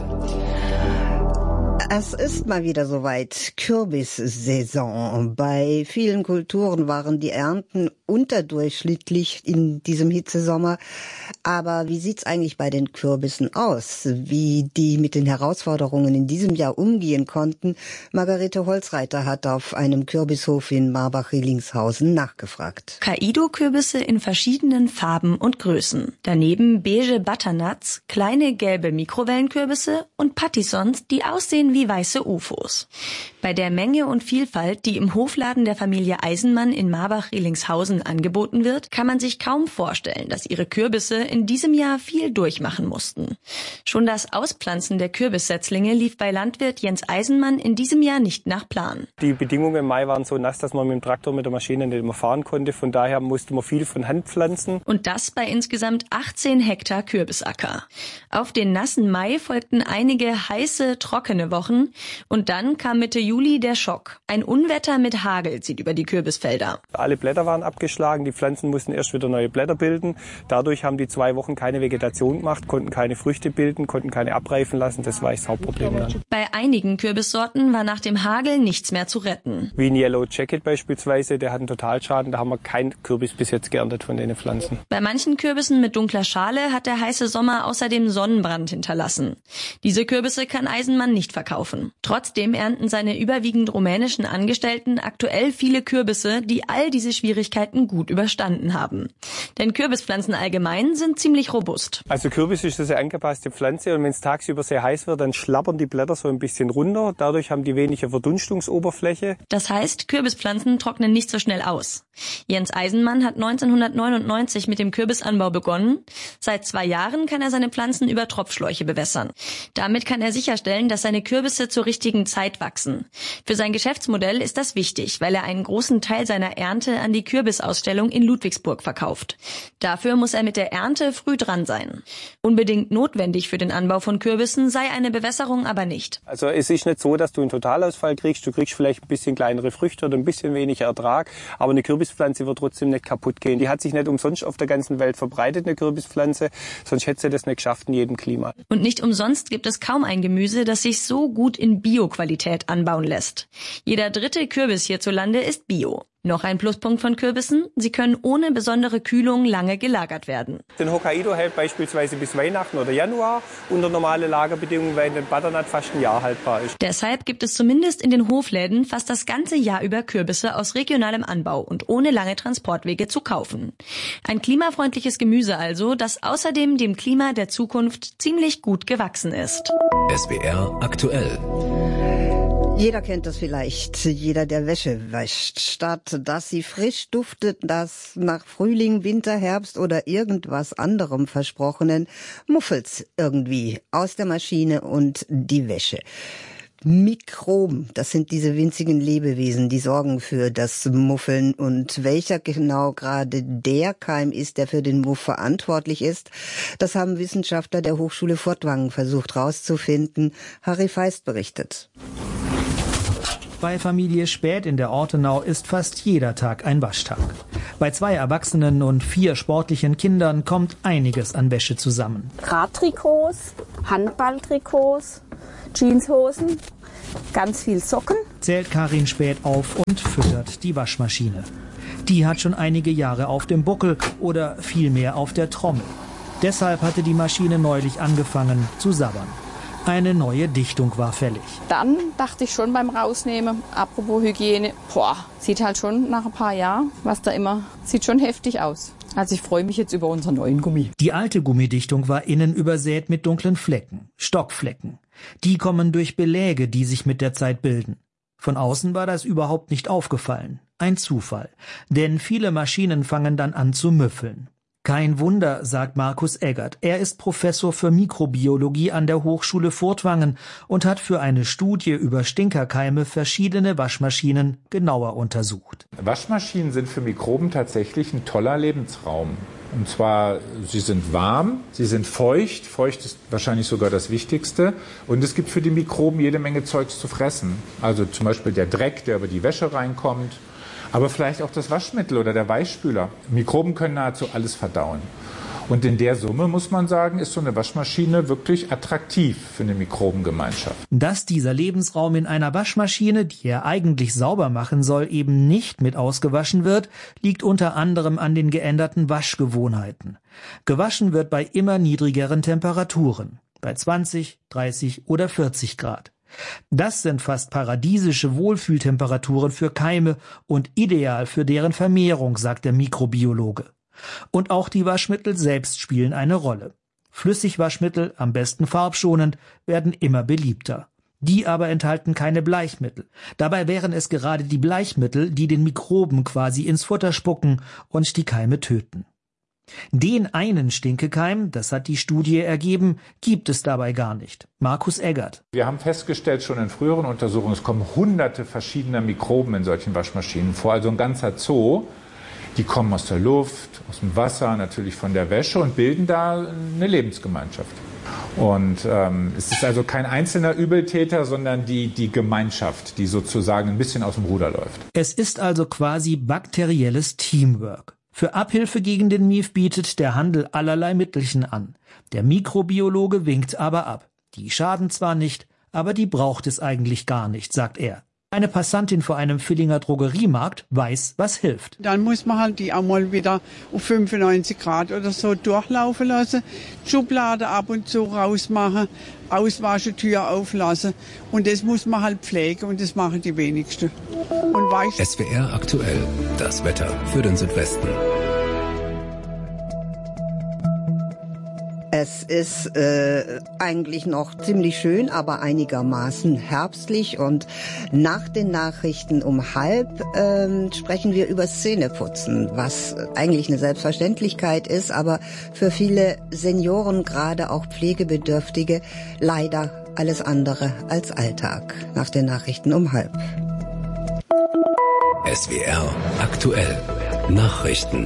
Es ist mal wieder soweit, Kürbissaison. Bei vielen Kulturen waren die Ernten unterdurchschnittlich in diesem Hitzesommer. Aber wie sieht's eigentlich bei den Kürbissen aus? Wie die mit den Herausforderungen in diesem Jahr umgehen konnten? Margarete Holzreiter hat auf einem Kürbishof in Marbach-Rillingshausen nachgefragt. Kaido-Kürbisse in verschiedenen Farben und Größen. Daneben beige Butternuts, kleine gelbe Mikrowellenkürbisse und Patissons, die aussehen wie weiße UFOs. Bei der Menge und Vielfalt, die im Hofladen der Familie Eisenmann in Marbach-Rillingshausen angeboten wird, kann man sich kaum vorstellen, dass ihre Kürbisse in diesem Jahr viel durchmachen mussten. Schon das Auspflanzen der Kürbissetzlinge lief bei Landwirt Jens Eisenmann in diesem Jahr nicht nach Plan. Die Bedingungen im Mai waren so nass, dass man mit dem Traktor, mit der Maschine nicht immer fahren konnte. Von daher musste man viel von Hand pflanzen. Und das bei insgesamt 18 Hektar Kürbisacker. Auf den nassen Mai folgten einige heiße, trockene Wochen und dann kam Mitte Juli der Schock. Ein Unwetter mit Hagel zieht über die Kürbisfelder. Alle Blätter waren abgeschlagen, die Pflanzen mussten erst wieder neue Blätter bilden. Dadurch haben die 2 Wochen keine Vegetation gemacht, konnten keine Früchte bilden, konnten keine abreifen lassen. Das war das Hauptproblem dann. Bei einigen Kürbissorten war nach dem Hagel nichts mehr zu retten. Wie ein Yellow Jacket beispielsweise, der hat einen Totalschaden. Da haben wir keinen Kürbis bis jetzt geerntet von den Pflanzen. Bei manchen Kürbissen mit dunkler Schale hat der heiße Sommer außerdem Sonnenbrand hinterlassen. Diese Kürbisse kann Eisenmann nicht verkaufen. Trotzdem ernten seine überwiegend rumänischen Angestellten aktuell viele Kürbisse, die all diese Schwierigkeiten gut überstanden haben. Denn Kürbispflanzen allgemein sind ziemlich robust. Also Kürbis ist eine sehr angepasste Pflanze und wenn es tagsüber sehr heiß wird, dann schlappern die Blätter so ein bisschen runter. Dadurch haben die weniger Verdunstungsoberfläche. Das heißt, Kürbispflanzen trocknen nicht so schnell aus. Jens Eisenmann hat 1999 mit dem Kürbisanbau begonnen. Seit 2 Jahren kann er seine Pflanzen über Tropfschläuche bewässern. Damit kann er sicherstellen, dass seine Kürbisse zur richtigen Zeit wachsen. Für sein Geschäftsmodell ist das wichtig, weil er einen großen Teil seiner Ernte an die Kürbisausstellung in Ludwigsburg verkauft. Dafür muss er mit der Ernte früh dran sein. Unbedingt notwendig für den Anbau von Kürbissen sei eine Bewässerung aber nicht. Also es ist nicht so, dass du einen Totalausfall kriegst. Du kriegst vielleicht ein bisschen kleinere Früchte oder ein bisschen weniger Ertrag. Aber eine Kürbispflanze wird trotzdem nicht kaputt gehen. Die hat sich nicht umsonst auf der ganzen Welt verbreitet, eine Kürbispflanze. Sonst hätte sie das nicht geschafft in jedem Klima. Und nicht umsonst gibt es kaum ein Gemüse, das sich so gut in Bio-Qualität anbauen lässt. Jeder 3. Kürbis hierzulande ist Bio. Noch ein Pluspunkt von Kürbissen, sie können ohne besondere Kühlung lange gelagert werden. Den Hokkaido hält beispielsweise bis Weihnachten oder Januar unter normale Lagerbedingungen, während der Butternut fast ein Jahr haltbar ist. Deshalb gibt es zumindest in den Hofläden fast das ganze Jahr über Kürbisse aus regionalem Anbau und ohne lange Transportwege zu kaufen. Ein klimafreundliches Gemüse also, das außerdem dem Klima der Zukunft ziemlich gut gewachsen ist. SWR aktuell. Jeder kennt das vielleicht, jeder, der Wäsche wäscht. Statt dass sie frisch duftet, das nach Frühling, Winter, Herbst oder irgendwas anderem Versprochenen, muffelt's irgendwie aus der Maschine und die Wäsche. Mikroben, das sind diese winzigen Lebewesen, die sorgen für das Muffeln. Und welcher genau gerade der Keim ist, der für den Muff verantwortlich ist, das haben Wissenschaftler der Hochschule Furtwangen versucht herauszufinden. Harry Feist berichtet. Bei Familie Späth in der Ortenau ist fast jeder Tag ein Waschtag. Bei 2 Erwachsenen und 4 sportlichen Kindern kommt einiges an Wäsche zusammen. Radtrikots, Handballtrikots, Jeanshosen, ganz viel Socken. Zählt Karin Späth auf und füttert die Waschmaschine. Die hat schon einige Jahre auf dem Buckel oder vielmehr auf der Trommel. Deshalb hatte die Maschine neulich angefangen zu sabbern. Eine neue Dichtung war fällig. Dann dachte ich schon beim Rausnehmen, apropos Hygiene, sieht halt schon nach ein paar Jahren, sieht schon heftig aus. Also ich freue mich jetzt über unseren neuen Gummi. Die alte Gummidichtung war innen übersät mit dunklen Flecken, Stockflecken. Die kommen durch Beläge, die sich mit der Zeit bilden. Von außen war das überhaupt nicht aufgefallen. Ein Zufall. Denn viele Maschinen fangen dann an zu müffeln. Kein Wunder, sagt Markus Eggert. Er ist Professor für Mikrobiologie an der Hochschule Furtwangen und hat für eine Studie über Stinkerkeime verschiedene Waschmaschinen genauer untersucht. Waschmaschinen sind für Mikroben tatsächlich ein toller Lebensraum. Und zwar, sie sind warm, sie sind feucht. Feucht ist wahrscheinlich sogar das Wichtigste. Und es gibt für die Mikroben jede Menge Zeugs zu fressen. Also zum Beispiel der Dreck, der über die Wäsche reinkommt. Aber vielleicht auch das Waschmittel oder der Weichspüler. Mikroben können nahezu alles verdauen. Und in der Summe, muss man sagen, ist so eine Waschmaschine wirklich attraktiv für eine Mikrobengemeinschaft. Dass dieser Lebensraum in einer Waschmaschine, die er eigentlich sauber machen soll, eben nicht mit ausgewaschen wird, liegt unter anderem an den geänderten Waschgewohnheiten. Gewaschen wird bei immer niedrigeren Temperaturen, bei 20, 30 oder 40 Grad. Das sind fast paradiesische Wohlfühltemperaturen für Keime und ideal für deren Vermehrung, sagt der Mikrobiologe. Und auch die Waschmittel selbst spielen eine Rolle. Flüssigwaschmittel, am besten farbschonend, werden immer beliebter. Die aber enthalten keine Bleichmittel. Dabei wären es gerade die Bleichmittel, die den Mikroben quasi ins Futter spucken und die Keime töten. Den einen Stinkekeim, das hat die Studie ergeben, gibt es dabei gar nicht. Markus Eggert. Wir haben festgestellt, schon in früheren Untersuchungen, es kommen hunderte verschiedener Mikroben in solchen Waschmaschinen vor, also ein ganzer Zoo. Die kommen aus der Luft, aus dem Wasser, natürlich von der Wäsche und bilden da eine Lebensgemeinschaft. Und es ist also kein einzelner Übeltäter, sondern die Gemeinschaft, die sozusagen ein bisschen aus dem Ruder läuft. Es ist also quasi bakterielles Teamwork. Für Abhilfe gegen den Mief bietet der Handel allerlei Mittelchen an. Der Mikrobiologe winkt aber ab. Die schaden zwar nicht, aber die braucht es eigentlich gar nicht, sagt er. Eine Passantin vor einem Villinger Drogeriemarkt weiß, was hilft. Dann muss man halt die auch mal wieder auf 95 Grad oder so durchlaufen lassen, Schublade ab und zu rausmachen, auswaschen, Tür auflassen. Und das muss man halt pflegen und das machen die wenigsten. Und SWR aktuell, das Wetter für den Südwesten. Es ist eigentlich noch ziemlich schön, aber einigermaßen herbstlich. Und nach den Nachrichten um 12:30 sprechen wir über Zähneputzen, was eigentlich eine Selbstverständlichkeit ist, aber für viele Senioren, gerade auch Pflegebedürftige, leider alles andere als Alltag. Nach den Nachrichten um 12:30. SWR aktuell. Nachrichten.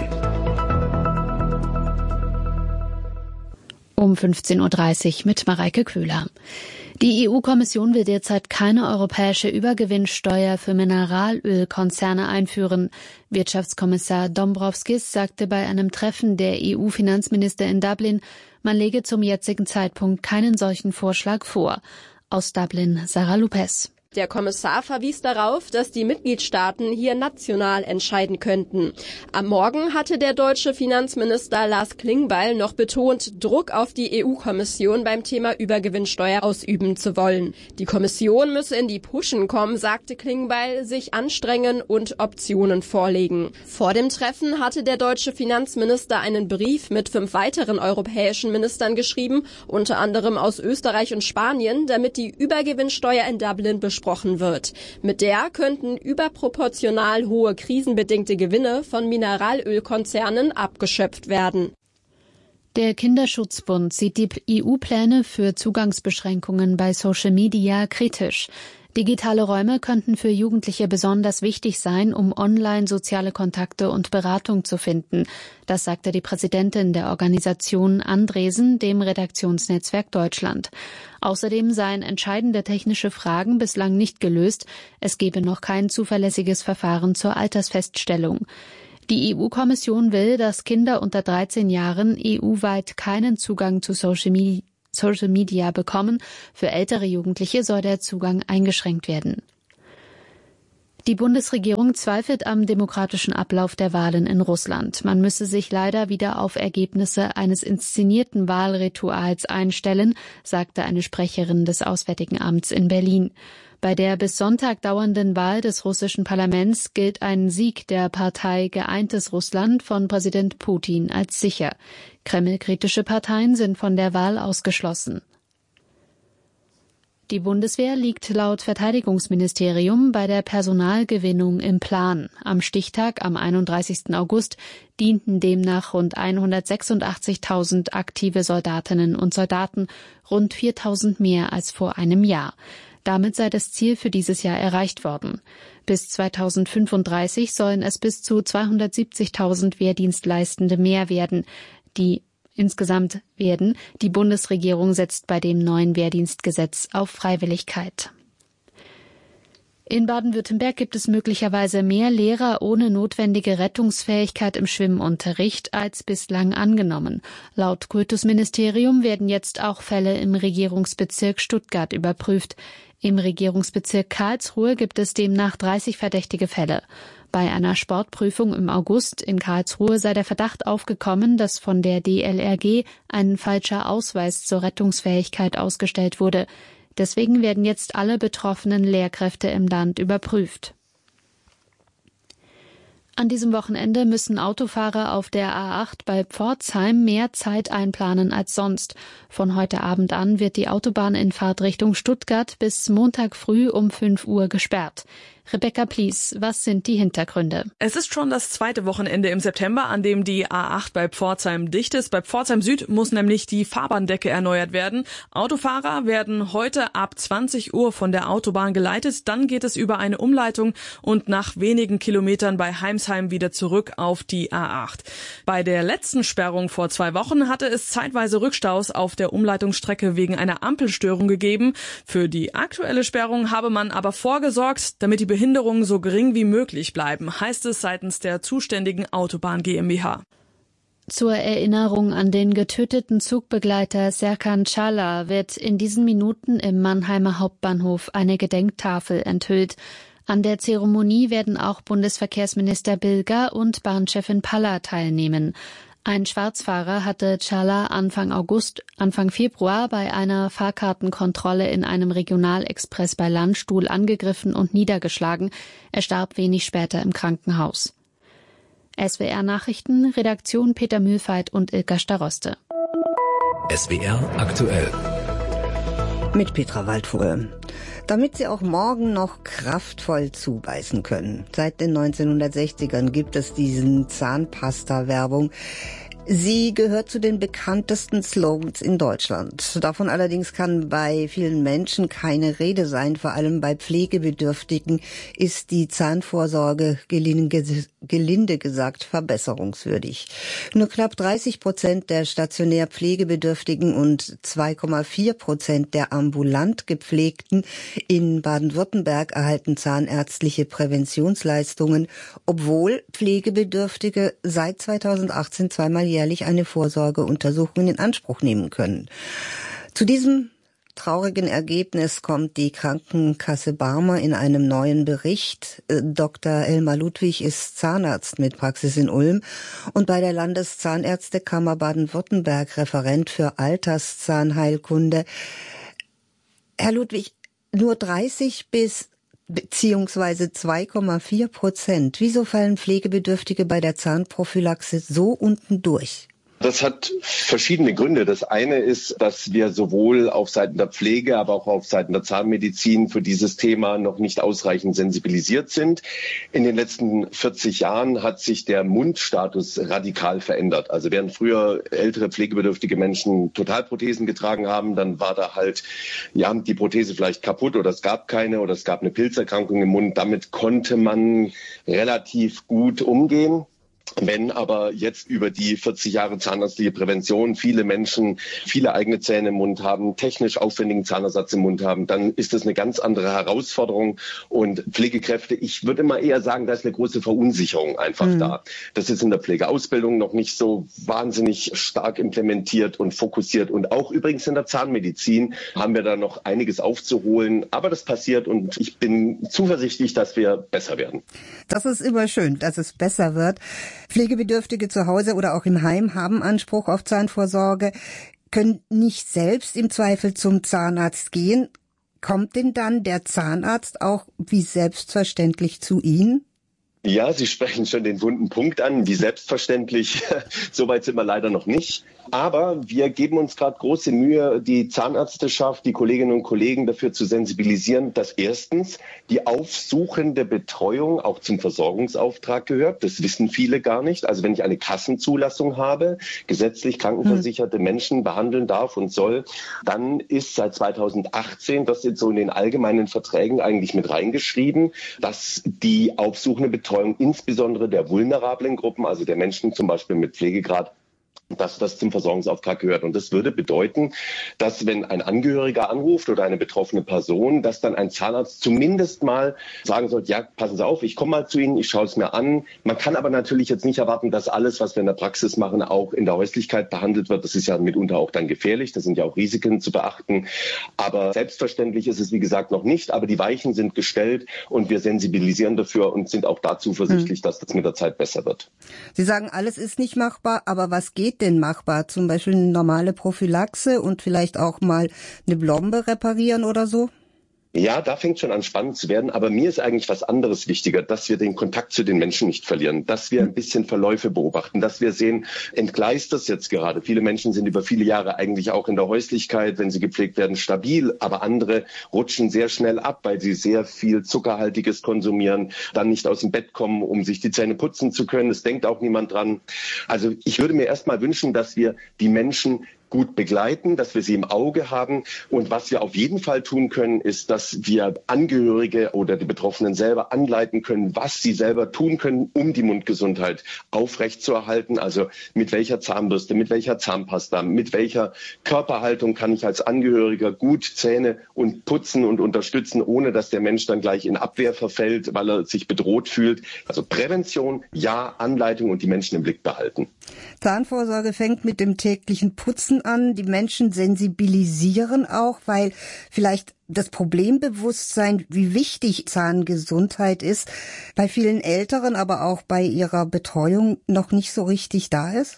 Um 15.30 Uhr mit Mareike Köhler. Die EU-Kommission will derzeit keine europäische Übergewinnsteuer für Mineralölkonzerne einführen. Wirtschaftskommissar Dombrovskis sagte bei einem Treffen der EU-Finanzminister in Dublin, man lege zum jetzigen Zeitpunkt keinen solchen Vorschlag vor. Aus Dublin, Sarah Lopez. Der Kommissar verwies darauf, dass die Mitgliedstaaten hier national entscheiden könnten. Am Morgen hatte der deutsche Finanzminister Lars Klingbeil noch betont, Druck auf die EU-Kommission beim Thema Übergewinnsteuer ausüben zu wollen. Die Kommission müsse in die Puschen kommen, sagte Klingbeil, sich anstrengen und Optionen vorlegen. Vor dem Treffen hatte der deutsche Finanzminister einen Brief mit 5 weiteren europäischen Ministern geschrieben, unter anderem aus Österreich und Spanien, damit die Übergewinnsteuer in Dublin besprochen gesprochen wird. Mit der könnten überproportional hohe krisenbedingte Gewinne von Mineralölkonzernen abgeschöpft werden. Der Kinderschutzbund sieht die EU-Pläne für Zugangsbeschränkungen bei Social Media kritisch. Digitale Räume könnten für Jugendliche besonders wichtig sein, um online soziale Kontakte und Beratung zu finden. Das sagte die Präsidentin der Organisation Andresen dem Redaktionsnetzwerk Deutschland. Außerdem seien entscheidende technische Fragen bislang nicht gelöst. Es gebe noch kein zuverlässiges Verfahren zur Altersfeststellung. Die EU-Kommission will, dass Kinder unter 13 Jahren EU-weit keinen Zugang zu Social Media bekommen. Für ältere Jugendliche soll der Zugang eingeschränkt werden. Die Bundesregierung zweifelt am demokratischen Ablauf der Wahlen in Russland. Man müsse sich leider wieder auf Ergebnisse eines inszenierten Wahlrituals einstellen, sagte eine Sprecherin des Auswärtigen Amts in Berlin. Bei der bis Sonntag dauernden Wahl des russischen Parlaments gilt ein Sieg der Partei Geeintes Russland von Präsident Putin als sicher. Kreml-kritische Parteien sind von der Wahl ausgeschlossen. Die Bundeswehr liegt laut Verteidigungsministerium bei der Personalgewinnung im Plan. Am Stichtag am 31. August dienten demnach rund 186.000 aktive Soldatinnen und Soldaten, rund 4.000 mehr als vor einem Jahr. Damit sei das Ziel für dieses Jahr erreicht worden. Bis 2035 sollen es bis zu 270.000 Wehrdienstleistende mehr werden, die insgesamt werden. Die Bundesregierung setzt bei dem neuen Wehrdienstgesetz auf Freiwilligkeit. In Baden-Württemberg gibt es möglicherweise mehr Lehrer ohne notwendige Rettungsfähigkeit im Schwimmunterricht als bislang angenommen. Laut Kultusministerium werden jetzt auch Fälle im Regierungsbezirk Stuttgart überprüft. Im Regierungsbezirk Karlsruhe gibt es demnach 30 verdächtige Fälle. Bei einer Sportprüfung im August in Karlsruhe sei der Verdacht aufgekommen, dass von der DLRG ein falscher Ausweis zur Rettungsfähigkeit ausgestellt wurde. Deswegen werden jetzt alle betroffenen Lehrkräfte im Land überprüft. An diesem Wochenende müssen Autofahrer auf der A8 bei Pforzheim mehr Zeit einplanen als sonst. Von heute Abend an wird die Autobahn in Fahrtrichtung Stuttgart bis Montag früh um 5 Uhr gesperrt. Rebecca Plies, was sind die Hintergründe? Es ist schon das zweite Wochenende im September, an dem die A8 bei Pforzheim dicht ist. Bei Pforzheim Süd muss nämlich die Fahrbahndecke erneuert werden. Autofahrer werden heute ab 20 Uhr von der Autobahn geleitet. Dann geht es über eine Umleitung und nach wenigen Kilometern bei Heimsheim wieder zurück auf die A8. Bei der letzten Sperrung vor 2 Wochen hatte es zeitweise Rückstaus auf der Umleitungsstrecke wegen einer Ampelstörung gegeben. Für die aktuelle Sperrung habe man aber vorgesorgt, damit die Behinderungen so gering wie möglich bleiben, heißt es seitens der zuständigen Autobahn GmbH. Zur Erinnerung an den getöteten Zugbegleiter Serkan Çağlar wird in diesen Minuten im Mannheimer Hauptbahnhof eine Gedenktafel enthüllt. An der Zeremonie werden auch Bundesverkehrsminister Bilger und Bahnchefin Palla teilnehmen. Ein Schwarzfahrer hatte Çağlar Anfang Februar bei einer Fahrkartenkontrolle in einem Regionalexpress bei Landstuhl angegriffen und niedergeschlagen. Er starb wenig später im Krankenhaus. SWR Nachrichten, Redaktion Peter Mühlfeit und Ilka Staroste. SWR aktuell. Mit Petra Waldvogel. Damit Sie auch morgen noch kraftvoll zubeißen können. Seit den 1960ern gibt es diesen Zahnpasta-Werbung. Sie gehört zu den bekanntesten Slogans in Deutschland. Davon allerdings kann bei vielen Menschen keine Rede sein. Vor allem bei Pflegebedürftigen ist die Zahnvorsorge gelinde gesagt verbesserungswürdig. Nur knapp 30% der stationär Pflegebedürftigen und 2,4% der ambulant Gepflegten in Baden-Württemberg erhalten zahnärztliche Präventionsleistungen, obwohl Pflegebedürftige seit 2018 zweimal jährlich eine Vorsorgeuntersuchung in Anspruch nehmen können. Zu diesem traurigen Ergebnis kommt die Krankenkasse Barmer in einem neuen Bericht. Dr. Elmar Ludwig ist Zahnarzt mit Praxis in Ulm und bei der Landeszahnärztekammer Baden-Württemberg Referent für Alterszahnheilkunde. Herr Ludwig, nur 30 beziehungsweise 2,4%. Wieso fallen Pflegebedürftige bei der Zahnprophylaxe so unten durch? Das hat verschiedene Gründe. Das eine ist, dass wir sowohl auf Seiten der Pflege, aber auch auf Seiten der Zahnmedizin für dieses Thema noch nicht ausreichend sensibilisiert sind. In den letzten 40 Jahren hat sich der Mundstatus radikal verändert. Also während früher ältere pflegebedürftige Menschen Totalprothesen getragen haben, dann war da halt, ja, die Prothese vielleicht kaputt oder es gab keine oder es gab eine Pilzerkrankung im Mund. Damit konnte man relativ gut umgehen. Wenn aber jetzt über die 40 Jahre zahnärztliche Prävention viele Menschen viele eigene Zähne im Mund haben, technisch aufwendigen Zahnersatz im Mund haben, dann ist das eine ganz andere Herausforderung. Und Pflegekräfte, ich würde immer eher sagen, da ist eine große Verunsicherung einfach da. Das ist in der Pflegeausbildung noch nicht so wahnsinnig stark implementiert und fokussiert. Und auch übrigens in der Zahnmedizin haben wir da noch einiges aufzuholen. Aber das passiert und ich bin zuversichtlich, dass wir besser werden. Das ist immer schön, dass es besser wird. Pflegebedürftige zu Hause oder auch im Heim haben Anspruch auf Zahnvorsorge, können nicht selbst im Zweifel zum Zahnarzt gehen. Kommt denn dann der Zahnarzt auch wie selbstverständlich zu Ihnen? Ja, Sie sprechen schon den wunden Punkt an, wie selbstverständlich. Soweit sind wir leider noch nicht. Aber wir geben uns gerade große Mühe, die Zahnärzteschaft, die Kolleginnen und Kollegen dafür zu sensibilisieren, dass erstens die aufsuchende Betreuung auch zum Versorgungsauftrag gehört. Das wissen viele gar nicht. Also wenn ich eine Kassenzulassung habe, gesetzlich krankenversicherte Menschen behandeln darf und soll, dann ist seit 2018, das ist so in den allgemeinen Verträgen eigentlich mit reingeschrieben, dass die aufsuchende Betreuung insbesondere der vulnerablen Gruppen, also der Menschen zum Beispiel mit Pflegegrad, dass das zum Versorgungsauftrag gehört. Und das würde bedeuten, dass wenn ein Angehöriger anruft oder eine betroffene Person, dass dann ein Zahnarzt zumindest mal sagen sollte, ja, passen Sie auf, ich komme mal zu Ihnen, ich schaue es mir an. Man kann aber natürlich jetzt nicht erwarten, dass alles, was wir in der Praxis machen, auch in der Häuslichkeit behandelt wird. Das ist ja mitunter auch dann gefährlich, da sind ja auch Risiken zu beachten. Aber selbstverständlich ist es, wie gesagt, noch nicht. Aber die Weichen sind gestellt und wir sensibilisieren dafür und sind auch da zuversichtlich, dass das mit der Zeit besser wird. Sie sagen, alles ist nicht machbar, aber was geht denn machbar? Zum Beispiel eine normale Prophylaxe und vielleicht auch mal eine Blombe reparieren oder so? Ja, da fängt schon an spannend zu werden. Aber mir ist eigentlich was anderes wichtiger, dass wir den Kontakt zu den Menschen nicht verlieren, dass wir ein bisschen Verläufe beobachten, dass wir sehen, entgleist das jetzt gerade. Viele Menschen sind über viele Jahre eigentlich auch in der Häuslichkeit, wenn sie gepflegt werden, stabil. Aber andere rutschen sehr schnell ab, weil sie sehr viel Zuckerhaltiges konsumieren, dann nicht aus dem Bett kommen, um sich die Zähne putzen zu können. Es denkt auch niemand dran. Also ich würde mir erst mal wünschen, dass wir die Menschen gut begleiten, dass wir sie im Auge haben. Und was wir auf jeden Fall tun können, ist, dass wir Angehörige oder die Betroffenen selber anleiten können, was sie selber tun können, um die Mundgesundheit aufrechtzuerhalten. Also mit welcher Zahnbürste, mit welcher Zahnpasta, mit welcher Körperhaltung kann ich als Angehöriger gut Zähne und putzen und unterstützen, ohne dass der Mensch dann gleich in Abwehr verfällt, weil er sich bedroht fühlt. Also Prävention, ja, Anleitung und die Menschen im Blick behalten. Zahnvorsorge fängt mit dem täglichen Putzen an. Die Menschen sensibilisieren auch, weil vielleicht das Problembewusstsein, wie wichtig Zahngesundheit ist, bei vielen Älteren, aber auch bei ihrer Betreuung noch nicht so richtig da ist?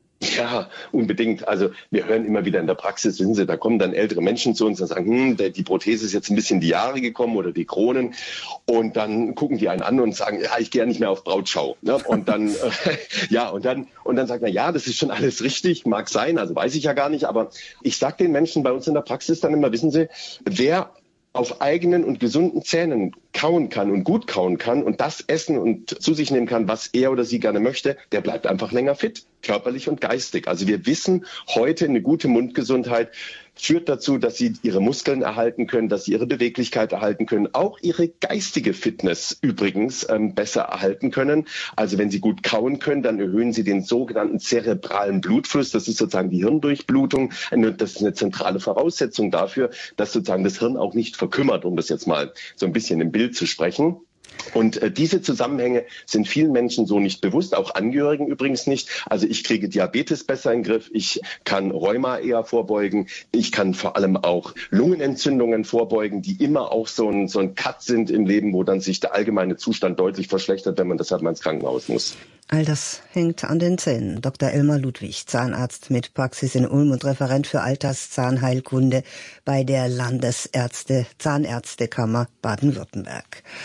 Ja, unbedingt. Also wir hören immer wieder in der Praxis, wissen Sie, da kommen dann ältere Menschen zu uns und sagen, die Prothese ist jetzt ein bisschen in die Jahre gekommen oder die Kronen. Und dann gucken die einen an und sagen, ja, ich gehe ja nicht mehr auf Brautschau. Ne? Und dann, und dann sagt er, ja, das ist schon alles richtig, mag sein, also weiß ich ja gar nicht. Aber ich sage den Menschen bei uns in der Praxis dann immer, wissen Sie, wer auf eigenen und gesunden Zähnen kauen kann und gut kauen kann und das essen und zu sich nehmen kann, was er oder sie gerne möchte, der bleibt einfach länger fit, körperlich und geistig. Also wir wissen heute, eine gute Mundgesundheit führt dazu, dass sie ihre Muskeln erhalten können, dass sie ihre Beweglichkeit erhalten können, auch ihre geistige Fitness übrigens besser erhalten können. Also wenn sie gut kauen können, dann erhöhen sie den sogenannten zerebralen Blutfluss. Das ist sozusagen die Hirndurchblutung. Das ist eine zentrale Voraussetzung dafür, dass sozusagen das Hirn auch nicht verkümmert, um das jetzt mal so ein bisschen im Bild zu sprechen. Und diese Zusammenhänge sind vielen Menschen so nicht bewusst, auch Angehörigen übrigens nicht. Also ich kriege Diabetes besser in den Griff, ich kann Rheuma eher vorbeugen, ich kann vor allem auch Lungenentzündungen vorbeugen, die immer auch so ein Cut sind im Leben, wo dann sich der allgemeine Zustand deutlich verschlechtert, wenn man deshalb mal ins Krankenhaus muss. All das hängt an den Zähnen. Dr. Elmar Ludwig, Zahnarzt mit Praxis in Ulm und Referent für Alterszahnheilkunde bei der Zahnärztekammer Baden-Württemberg.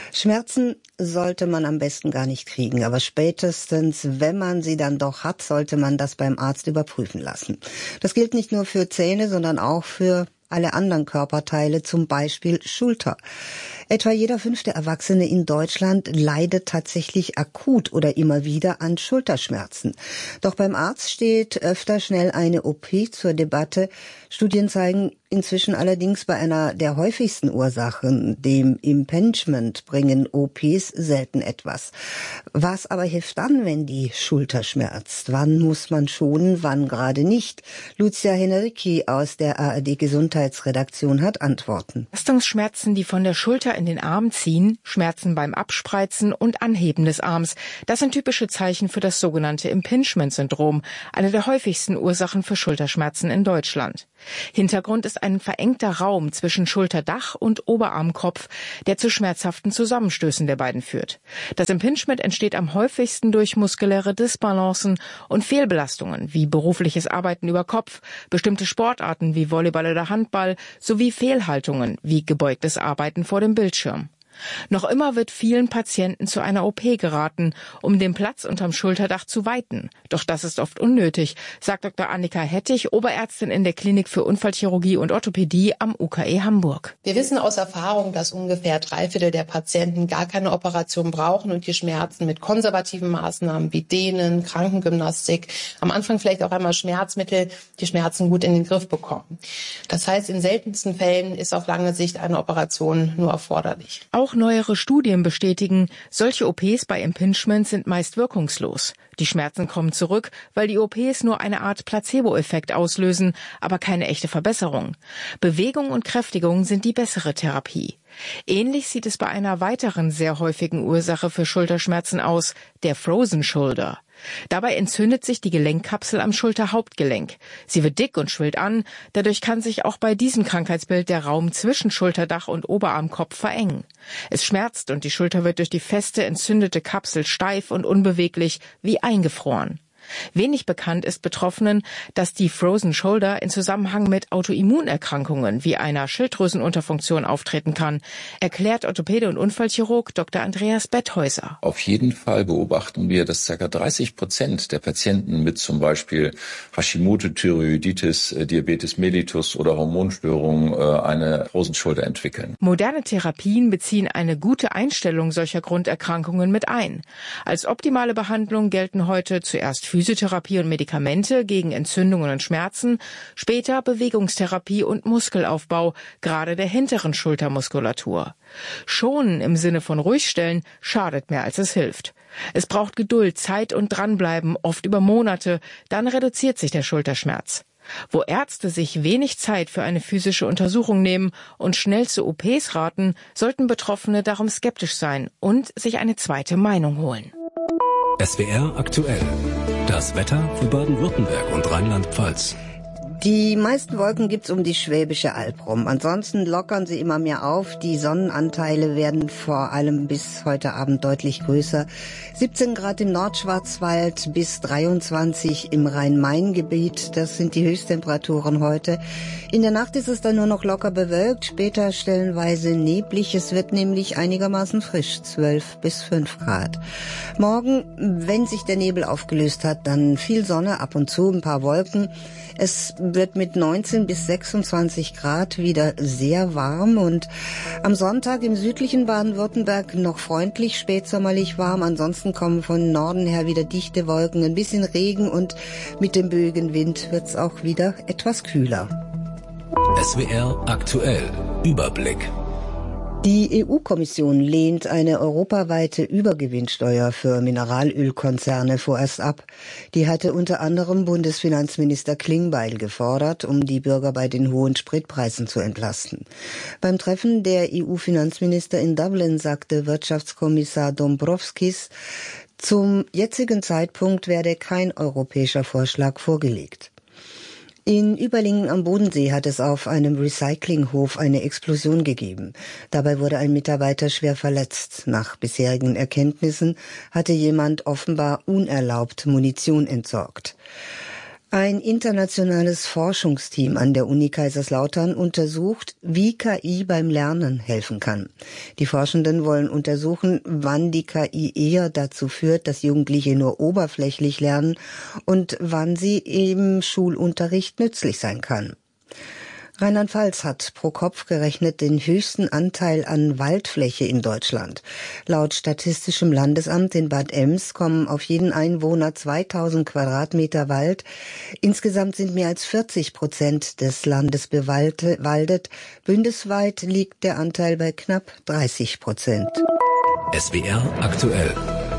Schmerzen sollte man am besten gar nicht kriegen, aber spätestens, wenn man sie dann doch hat, sollte man das beim Arzt überprüfen lassen. Das gilt nicht nur für Zähne, sondern auch für alle anderen Körperteile, zum Beispiel Schulter. Etwa jeder 5. Erwachsene in Deutschland leidet tatsächlich akut oder immer wieder an Schulterschmerzen. Doch beim Arzt steht öfter schnell eine OP zur Debatte. Studien zeigen inzwischen allerdings, bei einer der häufigsten Ursachen, dem Impingement, bringen OPs selten etwas. Was aber hilft dann, wenn die Schulter schmerzt? Wann muss man schonen, wann gerade nicht? Lucia Henrici aus der ARD Gesundheitsredaktion hat Antworten. Belastungsschmerzen, die von der Schulter in den Arm ziehen, Schmerzen beim Abspreizen und Anheben des Arms. Das sind typische Zeichen für das sogenannte Impingement-Syndrom, eine der häufigsten Ursachen für Schulterschmerzen in Deutschland. Hintergrund ist ein verengter Raum zwischen Schulterdach und Oberarmkopf, der zu schmerzhaften Zusammenstößen der beiden führt. Das Impingement entsteht am häufigsten durch muskuläre Disbalancen und Fehlbelastungen wie berufliches Arbeiten über Kopf, bestimmte Sportarten wie Volleyball oder Handball sowie Fehlhaltungen wie gebeugtes Arbeiten vor dem Bildschirm. Noch immer wird vielen Patienten zu einer OP geraten, um den Platz unterm Schulterdach zu weiten. Doch das ist oft unnötig, sagt Dr. Annika Hettich, Oberärztin in der Klinik für Unfallchirurgie und Orthopädie am UKE Hamburg. Wir wissen aus Erfahrung, dass ungefähr 3/4 der Patienten gar keine Operation brauchen und die Schmerzen mit konservativen Maßnahmen wie Dehnen, Krankengymnastik, am Anfang vielleicht auch einmal Schmerzmittel, die Schmerzen gut in den Griff bekommen. Das heißt, in seltensten Fällen ist auf lange Sicht eine Operation nur erforderlich. Auch neuere Studien bestätigen, solche OPs bei Impingement sind meist wirkungslos. Die Schmerzen kommen zurück, weil die OPs nur eine Art Placebo-Effekt auslösen, aber keine echte Verbesserung. Bewegung und Kräftigung sind die bessere Therapie. Ähnlich sieht es bei einer weiteren sehr häufigen Ursache für Schulterschmerzen aus, der Frozen Shoulder. Dabei entzündet sich die Gelenkkapsel am Schulterhauptgelenk. Sie wird dick und schwillt an. Dadurch kann sich auch bei diesem Krankheitsbild der Raum zwischen Schulterdach und Oberarmkopf verengen. Es schmerzt und die Schulter wird durch die feste, entzündete Kapsel steif und unbeweglich, wie eingefroren. Wenig bekannt ist Betroffenen, dass die Frozen Shoulder in Zusammenhang mit Autoimmunerkrankungen wie einer Schilddrüsenunterfunktion auftreten kann, erklärt Orthopäde und Unfallchirurg Dr. Andreas Betthäuser. Auf jeden Fall beobachten wir, dass ca. 30% der Patienten mit zum Beispiel Hashimoto-Thyreoiditis, Diabetes mellitus oder Hormonstörungen eine Frozen Shoulder entwickeln. Moderne Therapien beziehen eine gute Einstellung solcher Grunderkrankungen mit ein. Als optimale Behandlung gelten heute zuerst Physiotherapie und Medikamente gegen Entzündungen und Schmerzen, später Bewegungstherapie und Muskelaufbau, gerade der hinteren Schultermuskulatur. Schonen im Sinne von ruhigstellen schadet mehr als es hilft. Es braucht Geduld, Zeit und Dranbleiben, oft über Monate, dann reduziert sich der Schulterschmerz. Wo Ärzte sich wenig Zeit für eine physische Untersuchung nehmen und schnell zu OPs raten, sollten Betroffene darum skeptisch sein und sich eine zweite Meinung holen. SWR aktuell. Das Wetter für Baden-Württemberg und Rheinland-Pfalz. Die meisten Wolken gibt's um die Schwäbische Alb rum. Ansonsten lockern sie immer mehr auf. Die Sonnenanteile werden vor allem bis heute Abend deutlich größer. 17 Grad im Nordschwarzwald bis 23 im Rhein-Main-Gebiet. Das sind die Höchsttemperaturen heute. In der Nacht ist es dann nur noch locker bewölkt, später stellenweise neblig. Es wird nämlich einigermaßen frisch, 12 bis 5 Grad. Morgen, wenn sich der Nebel aufgelöst hat, dann viel Sonne, ab und zu ein paar Wolken. Es wird mit 19 bis 26 Grad wieder sehr warm und am Sonntag im südlichen Baden-Württemberg noch freundlich, spätsommerlich warm. Ansonsten kommen von Norden her wieder dichte Wolken, ein bisschen Regen und mit dem böigen Wind wird's auch wieder etwas kühler. SWR aktuell. Überblick. Die EU-Kommission lehnt eine europaweite Übergewinnsteuer für Mineralölkonzerne vorerst ab. Die hatte unter anderem Bundesfinanzminister Klingbeil gefordert, um die Bürger bei den hohen Spritpreisen zu entlasten. Beim Treffen der EU-Finanzminister in Dublin sagte Wirtschaftskommissar Dombrovskis, zum jetzigen Zeitpunkt werde kein europäischer Vorschlag vorgelegt. In Überlingen am Bodensee hat es auf einem Recyclinghof eine Explosion gegeben. Dabei wurde ein Mitarbeiter schwer verletzt. Nach bisherigen Erkenntnissen hatte jemand offenbar unerlaubt Munition entsorgt. Ein internationales Forschungsteam an der Uni Kaiserslautern untersucht, wie KI beim Lernen helfen kann. Die Forschenden wollen untersuchen, wann die KI eher dazu führt, dass Jugendliche nur oberflächlich lernen und wann sie im Schulunterricht nützlich sein kann. Rheinland-Pfalz hat pro Kopf gerechnet den höchsten Anteil an Waldfläche in Deutschland. Laut Statistischem Landesamt in Bad Ems kommen auf jeden Einwohner 2000 Quadratmeter Wald. Insgesamt sind mehr als 40% des Landes bewaldet. Bundesweit liegt der Anteil bei knapp 30%. SWR aktuell.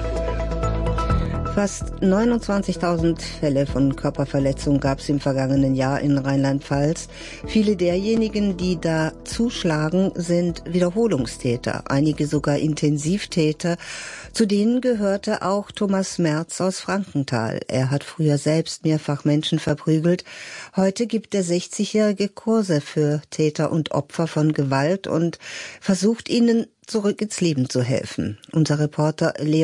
Fast 29.000 Fälle von Körperverletzung gab es im vergangenen Jahr in Rheinland-Pfalz. Viele derjenigen, die da zuschlagen, sind Wiederholungstäter, einige sogar Intensivtäter. Zu denen gehörte auch Thomas Merz aus Frankenthal. Er hat früher selbst mehrfach Menschen verprügelt. Heute gibt der 60-jährige Kurse für Täter und Opfer von Gewalt und versucht ihnen zurück ins Leben zu helfen. Unser Reporter Leo